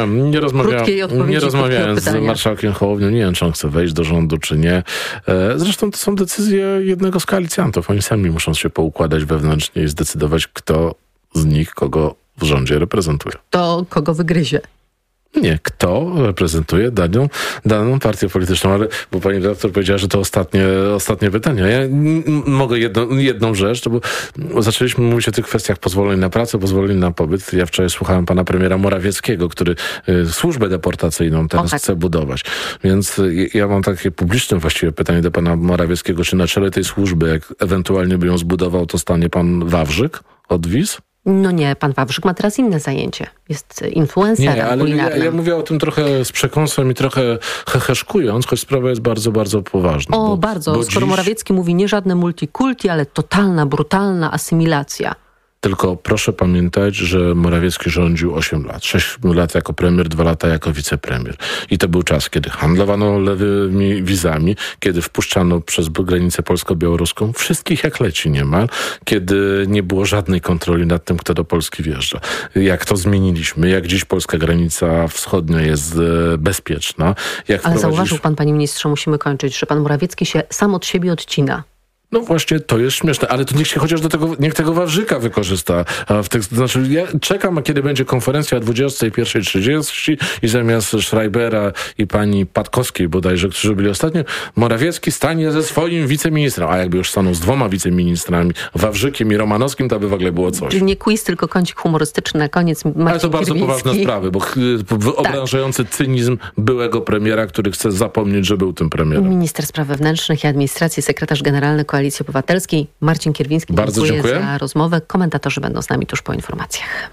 Nie rozmawiałem z marszałkiem Hołownią. Nie wiem, czy on chce wejść do rządu, czy nie. Zresztą to są decyzje jednego z koalicjantów. Oni sami muszą się poukładać wewnętrznie i zdecydować, kto z nich kogo w rządzie reprezentuje. To kogo wygryzie? Nie, kto reprezentuje daną partię polityczną, ale bo pani redaktor powiedziała, że to ostatnie pytanie. Ja mogę jedną rzecz, bo zaczęliśmy mówić o tych kwestiach pozwoleń na pracę, pozwoleń na pobyt. Ja wczoraj słuchałem pana premiera Morawieckiego, który służbę deportacyjną teraz chce budować. Więc ja mam takie publiczne właściwie pytanie do pana Morawieckiego, czy na czele tej służby, jak ewentualnie by ją zbudował, to stanie pan Wawrzyk od WiS? No nie, pan Wawrzyk ma teraz inne zajęcie. Jest influencerem kulinarnym. Nie, ale ja mówię o tym trochę z przekąsem i trochę heheszkując, choć sprawa jest bardzo, bardzo poważna. Bo skoro Morawiecki mówi nie żadne multikulti, ale totalna, brutalna asymilacja. Tylko proszę pamiętać, że Morawiecki rządził 8 lat. 6 lat jako premier, 2 lata jako wicepremier. I to był czas, kiedy handlowano lewymi wizami, kiedy wpuszczano przez granicę polsko-białoruską wszystkich jak leci niemal, kiedy nie było żadnej kontroli nad tym, kto do Polski wjeżdża. Jak to zmieniliśmy, jak dziś polska granica wschodnia jest bezpieczna. Ale zauważył pan, panie ministrze, musimy kończyć, że pan Morawiecki się sam od siebie odcina. No właśnie, to jest śmieszne, ale to niech się chociaż niech tego Wawrzyka wykorzysta. Znaczy, ja czekam, kiedy będzie konferencja o 21:30 i zamiast Schreibera i pani Patkowskiej bodajże, którzy byli ostatnio, Morawiecki stanie ze swoim wiceministrem. A jakby już stanął z 2 wiceministrami, Wawrzykiem i Romanowskim, to by w ogóle było coś. Czyli nie quiz, tylko kącik humorystyczny na koniec. Marcin Ale to bardzo Kierwiński. poważne sprawy, bo obrażający cynizm byłego premiera, który chce zapomnieć, że był tym premierem. Minister spraw wewnętrznych i administracji, sekretarz generalny Koalicji Obywatelskiej, Marcin Kierwiński. Bardzo dziękuję za rozmowę. Komentatorzy będą z nami tuż po informacjach.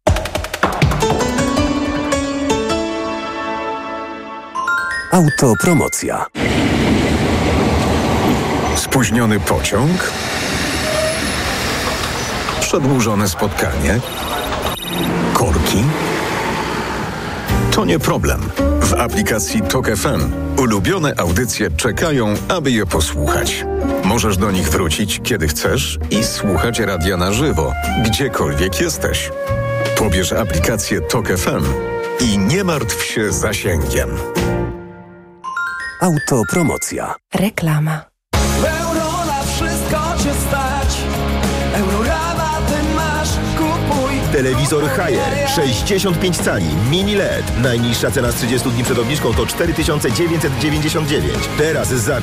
Autopromocja. Spóźniony pociąg? Przedłużone spotkanie? Korki? To nie problem. W aplikacji TOK FM ulubione audycje czekają, aby je posłuchać. Możesz do nich wrócić, kiedy chcesz i słuchać radia na żywo, gdziekolwiek jesteś. Pobierz aplikację TOK FM i nie martw się zasięgiem. Autopromocja. Reklama. Euro na wszystko cię stać. Eurorabaty masz, kupuj. Telewizor Haier 65 cali, mini LED. Najniższa cena z 30 dni przed obniżką to 4999. Teraz za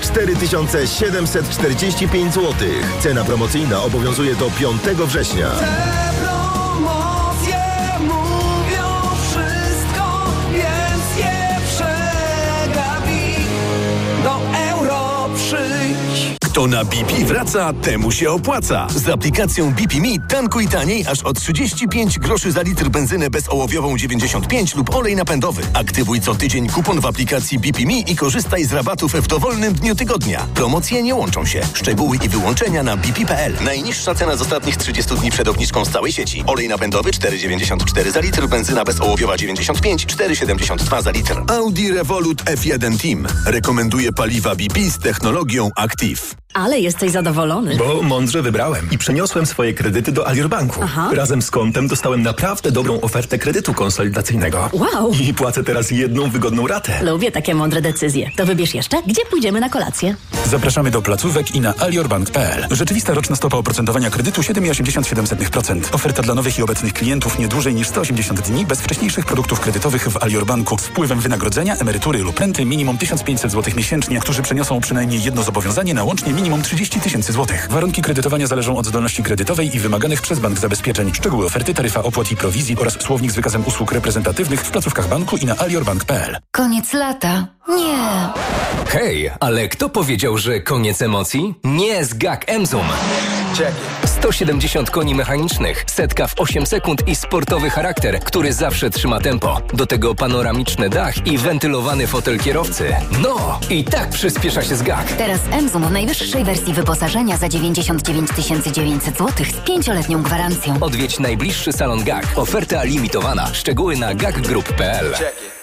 4745 zł. Cena promocyjna obowiązuje do 5 września. Te promocje mówią wszystko, więc je przegapi. Do euro przyjdź. Kto na BP wraca, temu się opłaca. Z aplikacją BP Me tankuj taniej aż o 35 groszy za litr benzynę bezołowiową 95 lub olej napędowy. Aktywuj co tydzień kupon w aplikacji BP Me i korzystaj z rabatów w dowolnym dniu tygodnia. Promocje nie łączą się. Szczegóły i wyłączenia na bp.pl. Najniższa cena z ostatnich 30 dni przed obniżką z całej sieci. Olej napędowy 4,94 za litr, benzyna bezołowiowa 95, 4,72 za litr. Audi Revolut F1 Team rekomenduje paliwa BP z technologią Active. Ale jesteś zadowolony. Bo mądrze wybrałem i przeniosłem swoje kredyty do Alior Banku. Aha. Razem z kontem dostałem naprawdę dobrą ofertę kredytu konsolidacyjnego. Wow! I płacę teraz jedną wygodną ratę. Lubię takie mądre decyzje. To wybierz jeszcze, gdzie pójdziemy na kolację. Zapraszamy do placówek i na aliorbank.pl. Rzeczywista roczna stopa oprocentowania kredytu 7,87%. Oferta dla nowych i obecnych klientów nie dłużej niż 180 dni bez wcześniejszych produktów kredytowych w Alior Banku z wpływem wynagrodzenia, emerytury lub renty minimum 1500 zł miesięcznie, którzy przeniosą przynajmniej jedno zobowiązanie na łącznie minimum 30 000 złotych. Warunki kredytowania zależą od zdolności kredytowej i wymaganych przez bank zabezpieczeń. Szczegóły oferty, taryfa opłat i prowizji oraz słownik z wykazem usług reprezentatywnych w placówkach banku i na aliorbank.pl. Koniec lata? Nie. Hej, ale kto powiedział, że koniec emocji? Nie z GAC Emzum. 170 koni mechanicznych, setka w 8 sekund i sportowy charakter, który zawsze trzyma tempo. Do tego panoramiczny dach i wentylowany fotel kierowcy. No, i tak przyspiesza się z GAC. Teraz Emzum w najwyższej wersji wyposażenia za 99 900 zł z 5-letnią gwarancją. Odwiedź najbliższy salon GAC. Oferta limitowana. Szczegóły na gacgroup.pl.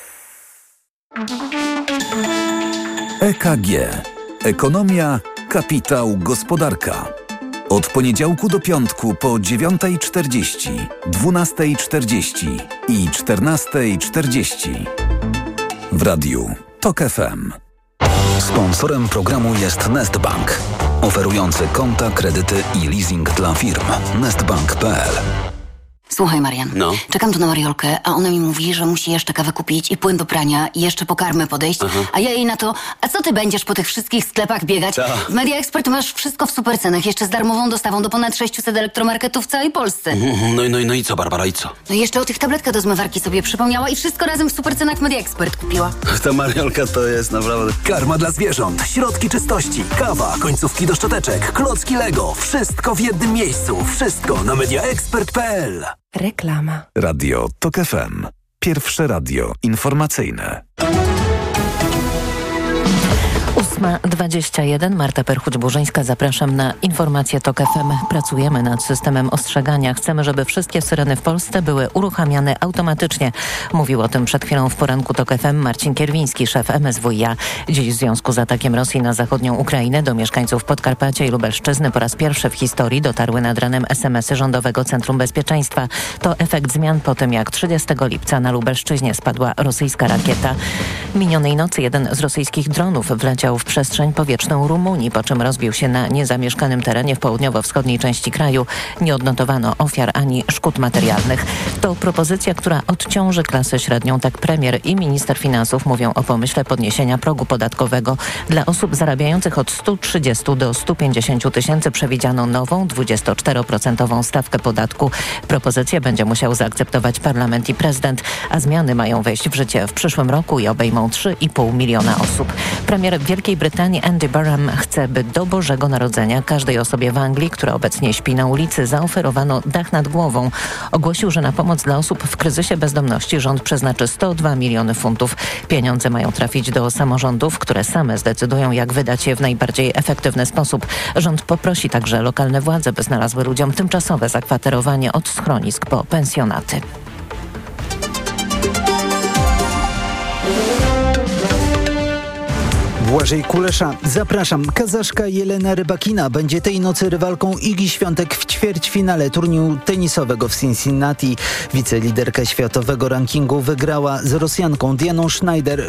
EKG. Ekonomia, kapitał, gospodarka. Od poniedziałku do piątku po 9:40, 12:40 i 14:40. W radiu TOK FM. Sponsorem programu jest Nestbank, oferujący konta, kredyty i leasing dla firm. Nestbank.pl. Słuchaj, Marian, czekam tu na Mariolkę, a ona mi mówi, że musi jeszcze kawę kupić i płyn do prania i jeszcze po karmę podejść, a ja jej na to, a co ty będziesz po tych wszystkich sklepach biegać? W Media Expert masz wszystko w super cenach, jeszcze z darmową dostawą do ponad 600 elektromarketów w całej Polsce. No i co, Barbara, i co? No i jeszcze o tych tabletkach do zmywarki sobie przypomniała i wszystko razem w super cenach w Media Expert kupiła. Ta Mariolka to jest naprawdę... Karma dla zwierząt, środki czystości, kawa, końcówki do szczoteczek, klocki Lego. Wszystko w jednym miejscu. Wszystko na mediaexpert.pl. Reklama. Radio TOK FM. Pierwsze radio informacyjne. 8:21. Marta Perchuć-Burzyńska. Zapraszam na informację TOK FM. Pracujemy nad systemem ostrzegania. Chcemy, żeby wszystkie syreny w Polsce były uruchamiane automatycznie. Mówił o tym przed chwilą w poranku TOK FM Marcin Kierwiński, szef MSWiA. Dziś w związku z atakiem Rosji na zachodnią Ukrainę do mieszkańców Podkarpacia i Lubelszczyzny po raz pierwszy w historii dotarły nad ranem SMS-y Rządowego Centrum Bezpieczeństwa. To efekt zmian po tym, jak 30 lipca na Lubelszczyźnie spadła rosyjska rakieta. Minionej nocy jeden z rosyjskich dronów wleciał w przestrzeń powietrzną Rumunii, po czym rozbił się na niezamieszkanym terenie w południowo-wschodniej części kraju. Nie odnotowano ofiar ani szkód materialnych. To propozycja, która odciąży klasę średnią. Tak premier i minister finansów mówią o pomyśle podniesienia progu podatkowego. Dla osób zarabiających od 130 do 150 tysięcy przewidziano nową 24% stawkę podatku. Propozycję będzie musiał zaakceptować parlament i prezydent, a zmiany mają wejść w życie w przyszłym roku i obejmą 3,5 miliona osób. Premier Wielkiej Brytanii Andy Burnham chce, by do Bożego Narodzenia każdej osobie w Anglii, która obecnie śpi na ulicy, zaoferowano dach nad głową. Ogłosił, że na pomoc dla osób w kryzysie bezdomności rząd przeznaczy 102 miliony funtów. Pieniądze mają trafić do samorządów, które same zdecydują, jak wydać je w najbardziej efektywny sposób. Rząd poprosi także lokalne władze, by znalazły ludziom tymczasowe zakwaterowanie od schronisk po pensjonaty. Błażej Kulesza. Zapraszam. Kazaszka Jelena Rybakina będzie tej nocy rywalką Igi Świątek w ćwierćfinale turnieju tenisowego w Cincinnati. Wiceliderka światowego rankingu wygrała z Rosjanką Dianą Schneider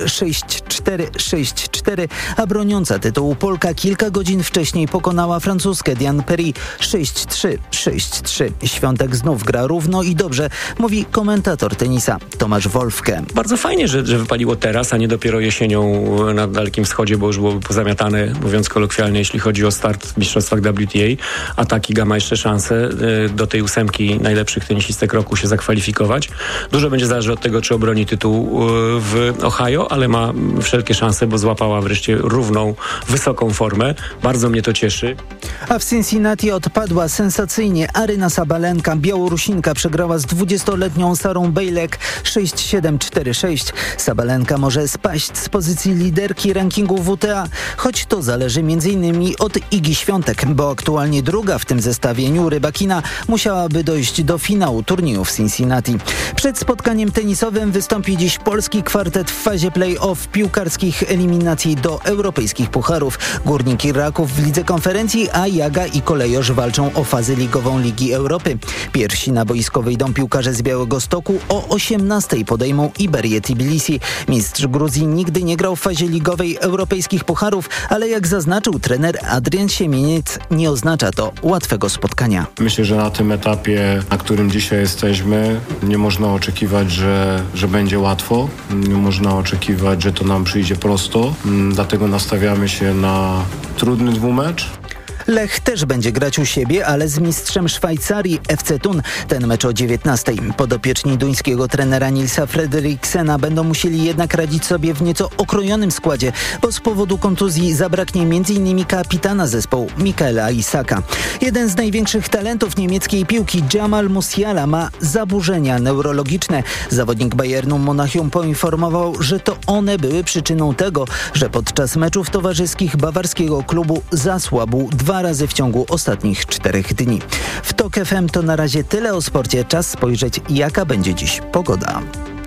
6-4, 6-4, a broniąca tytułu Polka kilka godzin wcześniej pokonała Francuskę Diane Paris 6-3, 6-3. Świątek znów gra równo i dobrze, mówi komentator tenisa Tomasz Wolfke. Bardzo fajnie, że wypaliło teraz, a nie dopiero jesienią na Dalekim Wschodzie, bo już byłoby pozamiatane, mówiąc kolokwialnie, jeśli chodzi o start w mistrzostwach WTA, a Giga ma jeszcze szansę do tej 8 najlepszych tenisistek roku się zakwalifikować. Dużo będzie zależy od tego, czy obroni tytuł w Ohio, ale ma wszelkie szanse, bo złapała wreszcie równą, wysoką formę. Bardzo mnie to cieszy. A w Cincinnati odpadła sensacyjnie Aryna Sabalenka. Białorusinka przegrała z 20-letnią Sarą Bejlek 6-7, 4-6. Sabalenka może spaść z pozycji liderki rankingu WTA, choć to zależy m.in. od Igi Świątek, bo aktualnie druga w tym zestawieniu Rybakina musiałaby dojść do finału turnieju w Cincinnati. Przed spotkaniem tenisowym wystąpi dziś polski kwartet w fazie play-off piłkarskich eliminacji do europejskich pucharów. Górnik i Raków w Lidze Konferencji, a Jaga i Kolejorz walczą o fazę ligową Ligi Europy. Pierwsi na boisko wyjdą piłkarze z Białegostoku. O 18:00 podejmą Iberię Tbilisi. Mistrz Gruzji nigdy nie grał w fazie ligowej europejskich pucharów, ale jak zaznaczył trener Adrian Siemieniec, nie oznacza to łatwego spotkania. Myślę, że na tym etapie, na którym dzisiaj jesteśmy, nie można oczekiwać, że będzie łatwo. Nie można oczekiwać, że to nam przyjdzie prosto. Dlatego nastawiamy się na trudny dwumecz. Lech też będzie grać u siebie, ale z mistrzem Szwajcarii FC Thun. Ten mecz o 19:00. Podopieczni duńskiego trenera Nilsa Fredriksena będą musieli jednak radzić sobie w nieco okrojonym składzie, bo z powodu kontuzji zabraknie m.in. kapitana zespołu Mikaela Isaka. Jeden z największych talentów niemieckiej piłki, Jamal Musiala, ma zaburzenia neurologiczne. Zawodnik Bayernu Monachium poinformował, że to one były przyczyną tego, że podczas meczów towarzyskich bawarskiego klubu zasłabł 2 razy w ciągu ostatnich 4 dni. W TOK FM to na razie tyle o sporcie. Czas spojrzeć, jaka będzie dziś pogoda.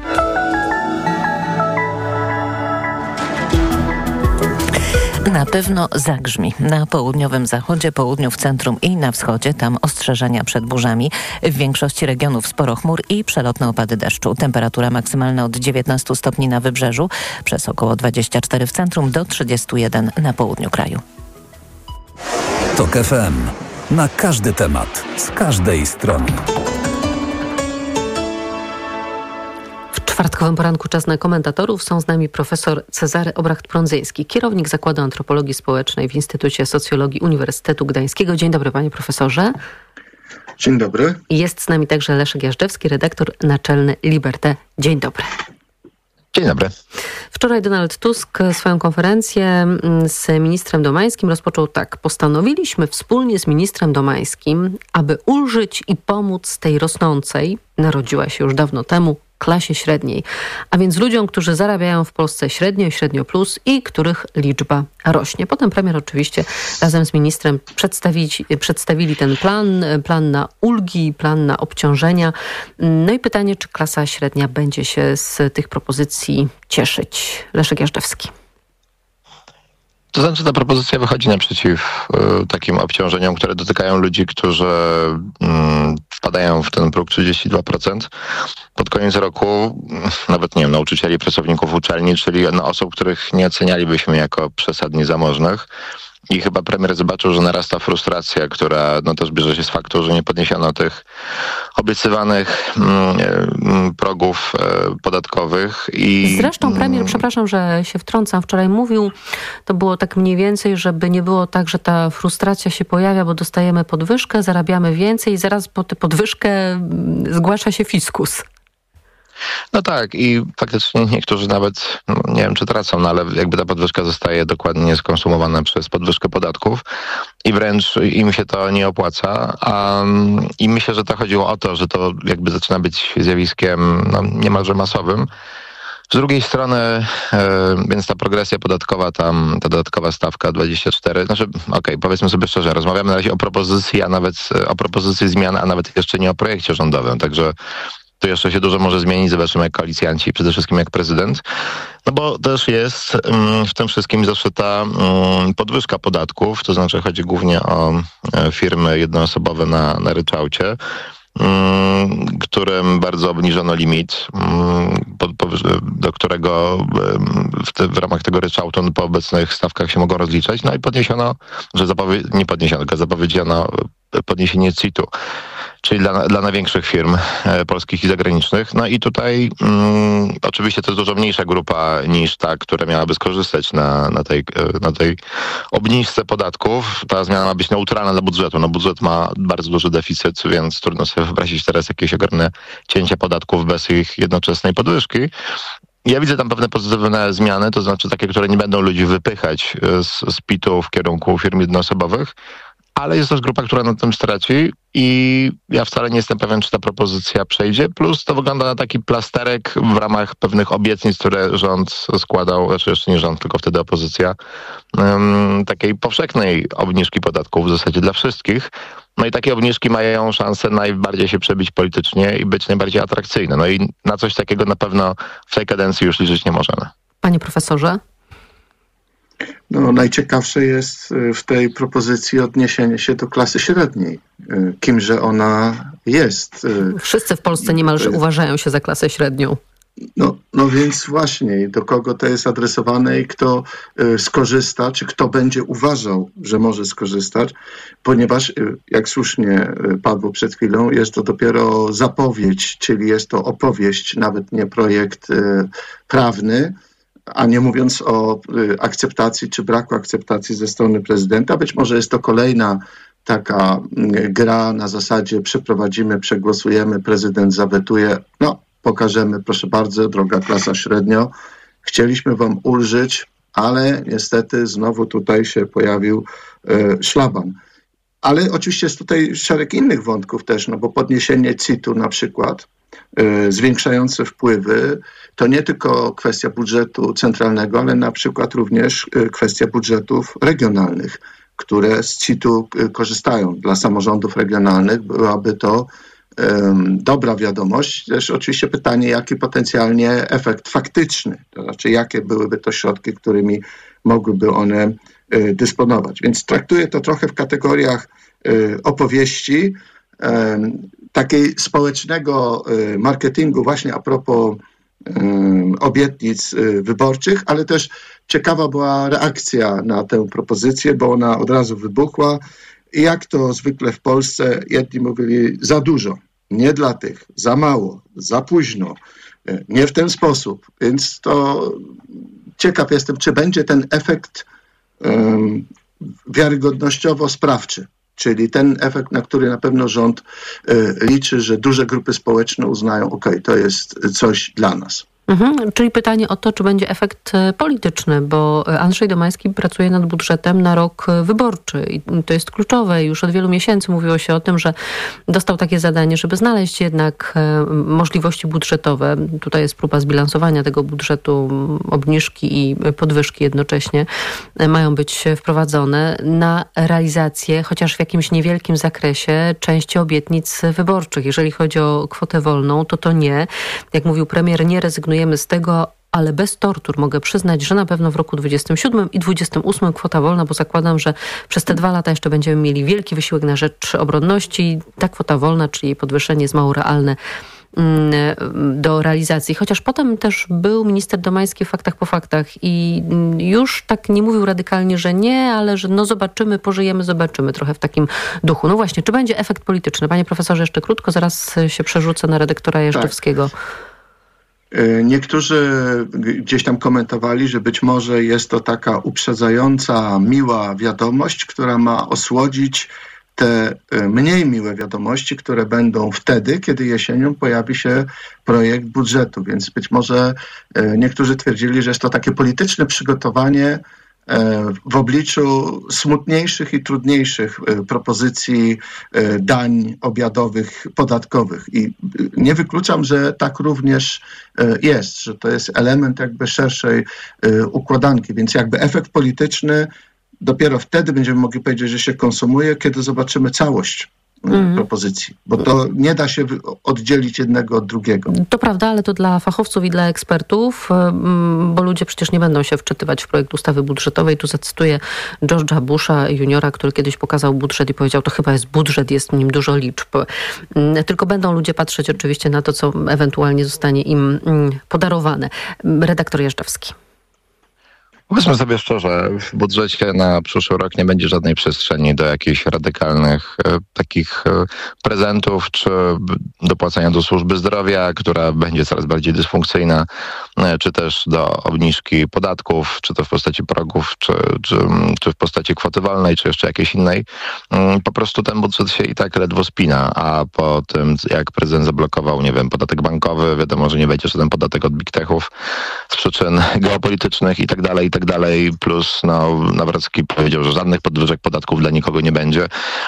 Na pewno zagrzmi. Na południowym zachodzie, południu, w centrum i na wschodzie. Tam ostrzeżenia przed burzami. W większości regionów sporo chmur i przelotne opady deszczu. Temperatura maksymalna od 19 stopni na wybrzeżu, przez około 24 w centrum do 31 na południu kraju. TOK FM. Na każdy temat, z każdej strony. czwartkowym poranku czas na komentatorów. Są z nami profesor Cezary Obracht-Prądzyński, kierownik Zakładu Antropologii Społecznej w Instytucie Socjologii Uniwersytetu Gdańskiego. Dzień dobry, panie profesorze. Dzień dobry. Jest z nami także Leszek Jażdżewski, redaktor naczelny Liberté. Dzień dobry. Dzień dobry. Wczoraj Donald Tusk swoją konferencję z ministrem Domańskim rozpoczął tak. Postanowiliśmy wspólnie z ministrem Domańskim, aby ulżyć i pomóc tej rosnącej, narodziła się już dawno temu, klasie średniej. A więc ludziom, którzy zarabiają w Polsce średnio i średnio plus i których liczba rośnie. Potem premier oczywiście razem z ministrem przedstawili ten plan na ulgi, plan na obciążenia. No i pytanie, czy klasa średnia będzie się z tych propozycji cieszyć? Leszek Jażdżewski. To znaczy ta propozycja wychodzi naprzeciw takim obciążeniom, które dotykają ludzi, którzy wpadają w ten próg 32%. Pod koniec roku nawet, nie wiem, nauczycieli, pracowników uczelni, czyli osób, których nie ocenialibyśmy jako przesadnie zamożnych. I chyba premier zobaczył, że narasta frustracja, która też bierze się z faktu, że nie podniesiono tych obiecywanych progów podatkowych. Zresztą premier, przepraszam, że się wtrącam, wczoraj mówił, to było tak mniej więcej, żeby nie było tak, że ta frustracja się pojawia, bo dostajemy podwyżkę, zarabiamy więcej i zaraz po tę podwyżkę zgłasza się fiskus. No tak, i faktycznie niektórzy nawet, nie wiem czy tracą, ale jakby ta podwyżka zostaje dokładnie skonsumowana przez podwyżkę podatków i wręcz im się to nie opłaca. I myślę, że to chodziło o to, że to jakby zaczyna być zjawiskiem niemalże masowym. Z drugiej strony, więc ta progresja podatkowa, ta dodatkowa stawka 24, powiedzmy sobie szczerze, rozmawiamy na razie o propozycji zmian, a nawet jeszcze nie o projekcie rządowym, także to jeszcze się dużo może zmienić, zobaczymy jak koalicjanci, przede wszystkim jak prezydent. No bo też jest w tym wszystkim zawsze ta podwyżka podatków, to znaczy chodzi głównie o firmy jednoosobowe na ryczałcie, którym bardzo obniżono limit, do którego w ramach tego ryczałtu po obecnych stawkach się mogą rozliczać. No i podniesiono, zapowiedziano podniesienie CIT-u, czyli dla największych firm polskich i zagranicznych. No i tutaj oczywiście to jest dużo mniejsza grupa niż ta, która miałaby skorzystać na tej obniżce podatków. Ta zmiana ma być neutralna dla budżetu. No budżet ma bardzo duży deficyt, więc trudno sobie wyobrazić teraz jakieś ogromne cięcia podatków bez ich jednoczesnej podwyżki. Ja widzę tam pewne pozytywne zmiany, to znaczy takie, które nie będą ludzi wypychać z PIT-u w kierunku firm jednoosobowych, ale jest też grupa, która na tym straci i ja wcale nie jestem pewien, czy ta propozycja przejdzie. Plus to wygląda na taki plasterek w ramach pewnych obietnic, które rząd składał, znaczy jeszcze nie rząd, tylko wtedy opozycja, takiej powszechnej obniżki podatków w zasadzie dla wszystkich. No i takie obniżki mają szansę najbardziej się przebić politycznie i być najbardziej atrakcyjne. No i na coś takiego na pewno w tej kadencji już liczyć nie możemy. Panie profesorze? No, najciekawsze jest w tej propozycji odniesienie się do klasy średniej. Kimże ona jest. Wszyscy w Polsce niemalże uważają się za klasę średnią. No więc właśnie, do kogo to jest adresowane i kto skorzysta, czy kto będzie uważał, że może skorzystać, ponieważ, jak słusznie padło przed chwilą, jest to dopiero zapowiedź, czyli jest to opowieść, nawet nie projekt prawny, a nie mówiąc o akceptacji czy braku akceptacji ze strony prezydenta. Być może jest to kolejna taka gra na zasadzie przeprowadzimy, przegłosujemy, prezydent zawetuje, pokażemy, proszę bardzo, droga klasa średnio, chcieliśmy wam ulżyć, ale niestety znowu tutaj się pojawił szlaban. Ale oczywiście jest tutaj szereg innych wątków też, bo podniesienie CIT-u na przykład, zwiększające wpływy, to nie tylko kwestia budżetu centralnego, ale na przykład również kwestia budżetów regionalnych, które z CIT-u korzystają. Dla samorządów regionalnych byłaby to dobra wiadomość. Też oczywiście pytanie, jaki potencjalnie efekt faktyczny, to znaczy jakie byłyby to środki, którymi mogłyby one dysponować. Więc traktuję to trochę w kategoriach opowieści, takiej społecznego marketingu właśnie a propos obietnic wyborczych, ale też ciekawa była reakcja na tę propozycję, bo ona od razu wybuchła. I jak to zwykle w Polsce, jedni mówili za dużo, nie dla tych, za mało, za późno, Nie w ten sposób. Więc to ciekaw jestem, czy będzie ten efekt wiarygodnościowo-sprawczy. Czyli ten efekt, na który na pewno rząd liczy, że duże grupy społeczne uznają, to jest coś dla nas. Czyli pytanie o to, czy będzie efekt polityczny, bo Andrzej Domański pracuje nad budżetem na rok wyborczy i to jest kluczowe. Już od wielu miesięcy mówiło się o tym, że dostał takie zadanie, żeby znaleźć jednak możliwości budżetowe. Tutaj jest próba zbilansowania tego budżetu, obniżki i podwyżki jednocześnie mają być wprowadzone na realizację, chociaż w jakimś niewielkim zakresie, części obietnic wyborczych. Jeżeli chodzi o kwotę wolną, to nie. Jak mówił premier, nie rezygnujemy z tego, ale bez tortur mogę przyznać, że na pewno w roku 27 i 28 kwota wolna, bo zakładam, że przez te 2 lata jeszcze będziemy mieli wielki wysiłek na rzecz obronności. Ta kwota wolna, czyli jej podwyższenie jest mało realne do realizacji. Chociaż potem też był minister Domański w Faktach po faktach i już tak nie mówił radykalnie, że nie, ale że zobaczymy, pożyjemy, zobaczymy, trochę w takim duchu. No właśnie, czy będzie efekt polityczny? Panie profesorze, jeszcze krótko, zaraz się przerzucę na redaktora Jeżdżewskiego. Tak. Niektórzy gdzieś tam komentowali, że być może jest to taka uprzedzająca, miła wiadomość, która ma osłodzić te mniej miłe wiadomości, które będą wtedy, kiedy jesienią pojawi się projekt budżetu. Więc być może niektórzy twierdzili, że jest to takie polityczne przygotowanie w obliczu smutniejszych i trudniejszych propozycji dań obiadowych, podatkowych. I nie wykluczam, że tak również jest, że to jest element jakby szerszej układanki, więc jakby efekt polityczny dopiero wtedy będziemy mogli powiedzieć, że się konsumuje, kiedy zobaczymy całość propozycji, bo to nie da się oddzielić jednego od drugiego. To prawda, ale to dla fachowców i dla ekspertów, bo ludzie przecież nie będą się wczytywać w projekt ustawy budżetowej. Tu zacytuję George'a Busha juniora, który kiedyś pokazał budżet i powiedział, to chyba jest budżet, jest w nim dużo liczb. Tylko będą ludzie patrzeć oczywiście na to, co ewentualnie zostanie im podarowane. Redaktor Jeżdżewski. Powiedzmy sobie szczerze, w budżecie na przyszły rok nie będzie żadnej przestrzeni do jakichś radykalnych takich prezentów, czy dopłacania do służby zdrowia, która będzie coraz bardziej dysfunkcyjna, czy też do obniżki podatków, czy to w postaci progów, czy w postaci kwoty wolnej, czy jeszcze jakiejś innej. Po prostu ten budżet się i tak ledwo spina, a po tym, jak prezydent zablokował, podatek bankowy, wiadomo, że nie będzie żaden podatek od big techów z przyczyn geopolitycznych i tak dalej, plus Nawrocki powiedział, że żadnych podwyżek podatków dla nikogo nie będzie,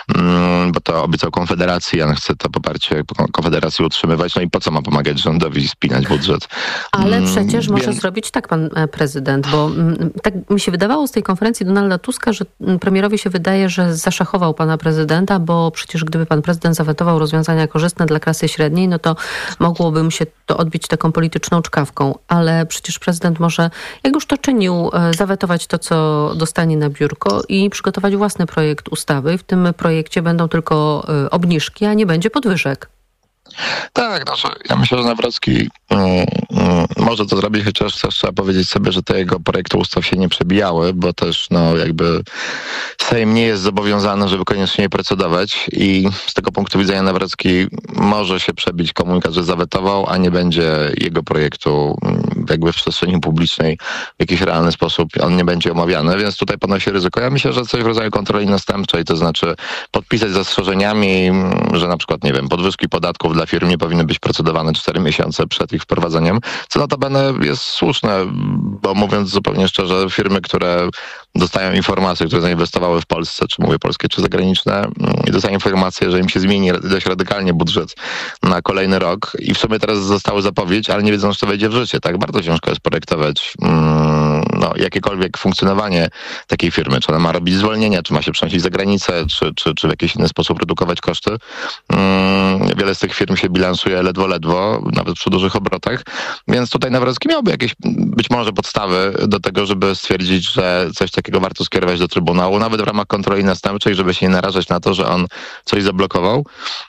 bo to obiecał Konfederacji, on chce to poparcie Konfederacji utrzymywać, i po co ma pomagać rządowi spinać budżet? Ale przecież może zrobić tak pan prezydent, bo tak mi się wydawało z tej konferencji Donalda Tuska, że premierowi się wydaje, że zaszachował pana prezydenta, bo przecież gdyby pan prezydent zawetował rozwiązania korzystne dla klasy średniej, to mogłoby mu się to odbić taką polityczną czkawką, ale przecież prezydent może, jak już to czynił, zawetować to, co dostanie na biurko i przygotować własny projekt ustawy. W tym projekcie będą tylko obniżki, a nie będzie podwyżek. Tak, ja myślę, że Nawrocki może to zrobić, chociaż też trzeba powiedzieć sobie, że te jego projekty ustaw się nie przebijały, bo też jakby Sejm nie jest zobowiązany, żeby koniecznie je procedować i z tego punktu widzenia Nawrocki może się przebić komunikat, że zawetował, a nie będzie jego projektu jakby w przestrzeni publicznej w jakiś realny sposób, on nie będzie omawiany, więc tutaj ponosi ryzyko. Ja myślę, że coś w rodzaju kontroli następczej, to znaczy podpisać zastrzeżeniami, że na przykład, podwyżki podatków dla firm nie powinny być procedowane 4 miesiące przed ich wprowadzeniem, co notabene jest słuszne, bo mówiąc zupełnie szczerze, firmy, które dostają informacje, które zainwestowały w Polsce, czy mówię polskie, czy zagraniczne, i dostają informację, że im się zmieni dość radykalnie budżet na kolejny rok i w sumie teraz zostały zapowiedź, ale nie wiedzą, czy to wejdzie w życie. Tak, bardzo ciężko jest projektować jakiekolwiek funkcjonowanie takiej firmy. Czy ona ma robić zwolnienia, czy ma się przenosić za granicę, czy w jakiś inny sposób redukować koszty. Wiele z tych firm się bilansuje ledwo, nawet przy dużych obrotach, więc tutaj Nawrocki miałby jakieś być może podstawy do tego, żeby stwierdzić, że coś takiego warto skierować do Trybunału, nawet w ramach kontroli następczej, żeby się nie narażać na to, że on coś zablokował.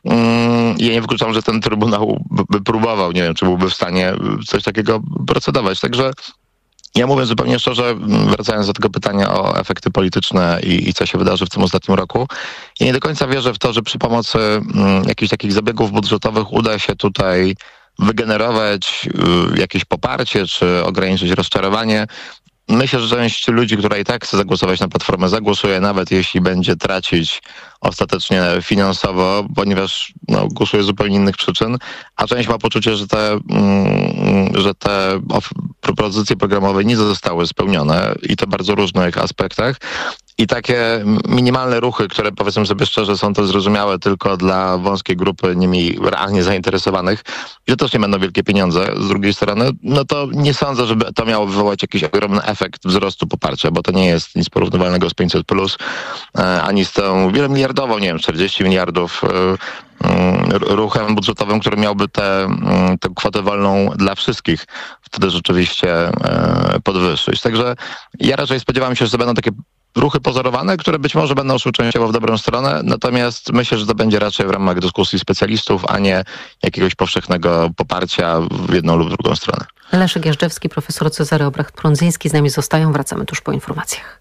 Ja nie wykluczam, że ten Trybunał by próbował, nie wiem, czy byłby w stanie coś takiego procedować. Także ja mówię zupełnie szczerze, wracając do tego pytania o efekty polityczne i co się wydarzy w tym ostatnim roku, ja nie do końca wierzę w to, że przy pomocy jakichś takich zabiegów budżetowych uda się tutaj wygenerować jakieś poparcie, czy ograniczyć rozczarowanie. Myślę, że część ludzi, która i tak chce zagłosować na Platformę, zagłosuje, nawet jeśli będzie tracić ostatecznie finansowo, ponieważ głosuje z zupełnie innych przyczyn, a część ma poczucie, że te propozycje programowe nie zostały spełnione i to w bardzo różnych aspektach. I takie minimalne ruchy, które powiedzmy sobie szczerze są to zrozumiałe tylko dla wąskiej grupy nimi realnie zainteresowanych, i to też nie będą wielkie pieniądze z drugiej strony, no to nie sądzę, żeby to miało wywołać jakiś ogromny efekt wzrostu poparcia, bo to nie jest nic porównywalnego z 500+, ani z tą wielomiliardową, nie wiem, 40 miliardów ruchem budżetowym, który miałby tę kwotę wolną dla wszystkich wtedy rzeczywiście podwyższyć. Także ja raczej spodziewam się, że to będą takie ruchy pozorowane, które być może będą szły częściowo w dobrą stronę, natomiast myślę, że to będzie raczej w ramach dyskusji specjalistów, a nie jakiegoś powszechnego poparcia w jedną lub drugą stronę. Leszek Jażdżewski, profesor Cezary Obracht-Prądzyński z nami zostają. Wracamy tuż po informacjach.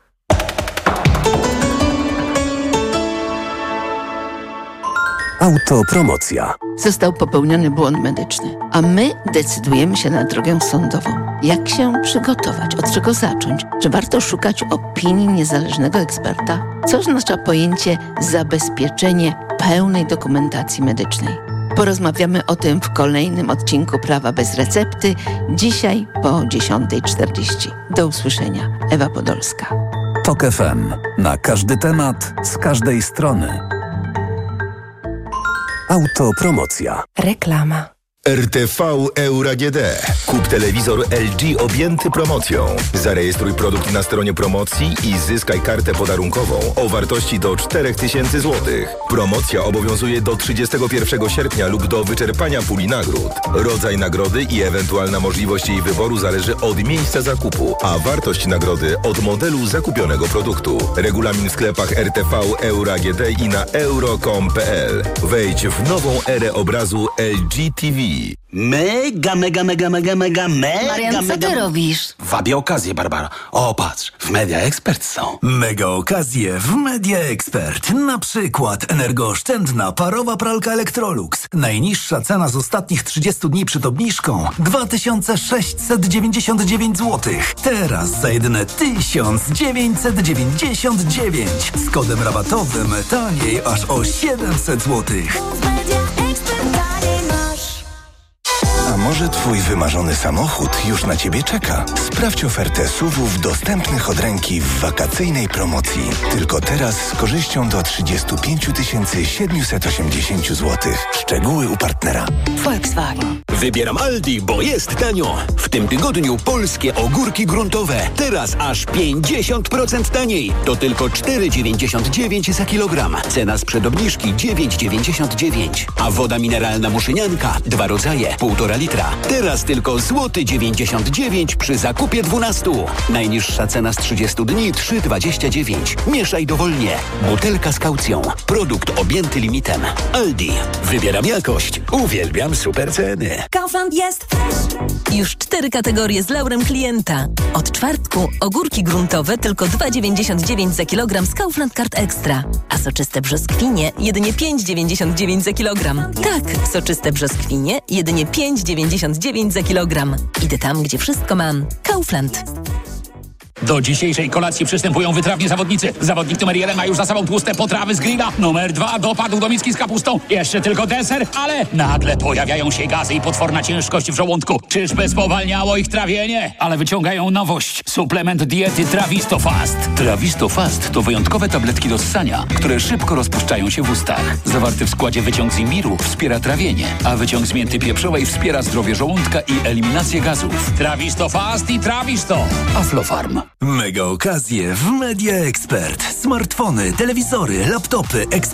Autopromocja. Został popełniony błąd medyczny, a my decydujemy się na drogę sądową. Jak się przygotować? Od czego zacząć? Czy warto szukać opinii niezależnego eksperta? Co oznacza pojęcie zabezpieczenie pełnej dokumentacji medycznej? Porozmawiamy o tym w kolejnym odcinku Prawa bez recepty, dzisiaj po 10:40. Do usłyszenia. Ewa Podolska. TOK FM. Na każdy temat, z każdej strony. Autopromocja. Reklama. RTV Euro AGD. Kup telewizor LG objęty promocją. Zarejestruj produkt na stronie promocji i zyskaj kartę podarunkową o wartości do 4000 zł. Promocja obowiązuje do 31 sierpnia lub do wyczerpania puli nagród. Rodzaj nagrody i ewentualna możliwość jej wyboru zależy od miejsca zakupu, a wartość nagrody od modelu zakupionego produktu. Regulamin w sklepach RTV Euro AGD i na euro.com.pl. Wejdź w nową erę obrazu LG TV. Mega. Marian, co ty robisz? Wabię okazję, Barbara. O, patrz, w Media Expert są. Mega okazje w Media Expert. Na przykład energooszczędna parowa pralka Electrolux. Najniższa cena z ostatnich 30 dni przed obniżką 2699 zł. Teraz za jedyne 1999. Z kodem rabatowym taniej aż o 700 zł. A może twój wymarzony samochód już na ciebie czeka? Sprawdź ofertę SUV-ów dostępnych od ręki w wakacyjnej promocji. Tylko teraz z korzyścią do 35 780 zł. Szczegóły u partnera. Volkswagen. Wybieram Aldi, bo jest tanio. W tym tygodniu polskie ogórki gruntowe. Teraz aż 50% taniej. To tylko 4,99 za kilogram. Cena sprzed obniżki 9,99. A woda mineralna Muszynianka. 2 rodzaje, 1,5 litra. Teraz tylko złoty 99 przy zakupie 12. Najniższa cena z 30 dni 3,29. Mieszaj dowolnie. Butelka z kaucją. Produkt objęty limitem. Aldi. Wybieram jakość. Uwielbiam super ceny. Kaufland jest już 4 kategorie z laurem klienta. Od czwartku ogórki gruntowe tylko 2,99 za kilogram z Kaufland Card Extra. A soczyste brzoskwinie jedynie 5,99 za kilogram. Tak, soczyste brzoskwinie jedynie 5,99 za kilogram. Idę tam, gdzie wszystko mam. Kaufland. Do dzisiejszej kolacji przystępują wytrawni zawodnicy. Zawodnik numer 1 ma już za sobą tłuste potrawy z grilla. Numer 2 dopadł do miski z kapustą. Jeszcze tylko deser, ale nagle pojawiają się gazy i potworna ciężkość w żołądku. Czyżby spowalniało ich trawienie? Ale wyciągają nowość. Suplement diety Trawisto Fast. Trawisto Fast to wyjątkowe tabletki do ssania, które szybko rozpuszczają się w ustach. Zawarty w składzie wyciąg z imbiru wspiera trawienie, a wyciąg z mięty pieprzowej wspiera zdrowie żołądka i eliminację gazów. Trawisto Fast i Trawisto. Aflofarm. Mega okazje w Media Expert. Smartfony, telewizory, laptopy,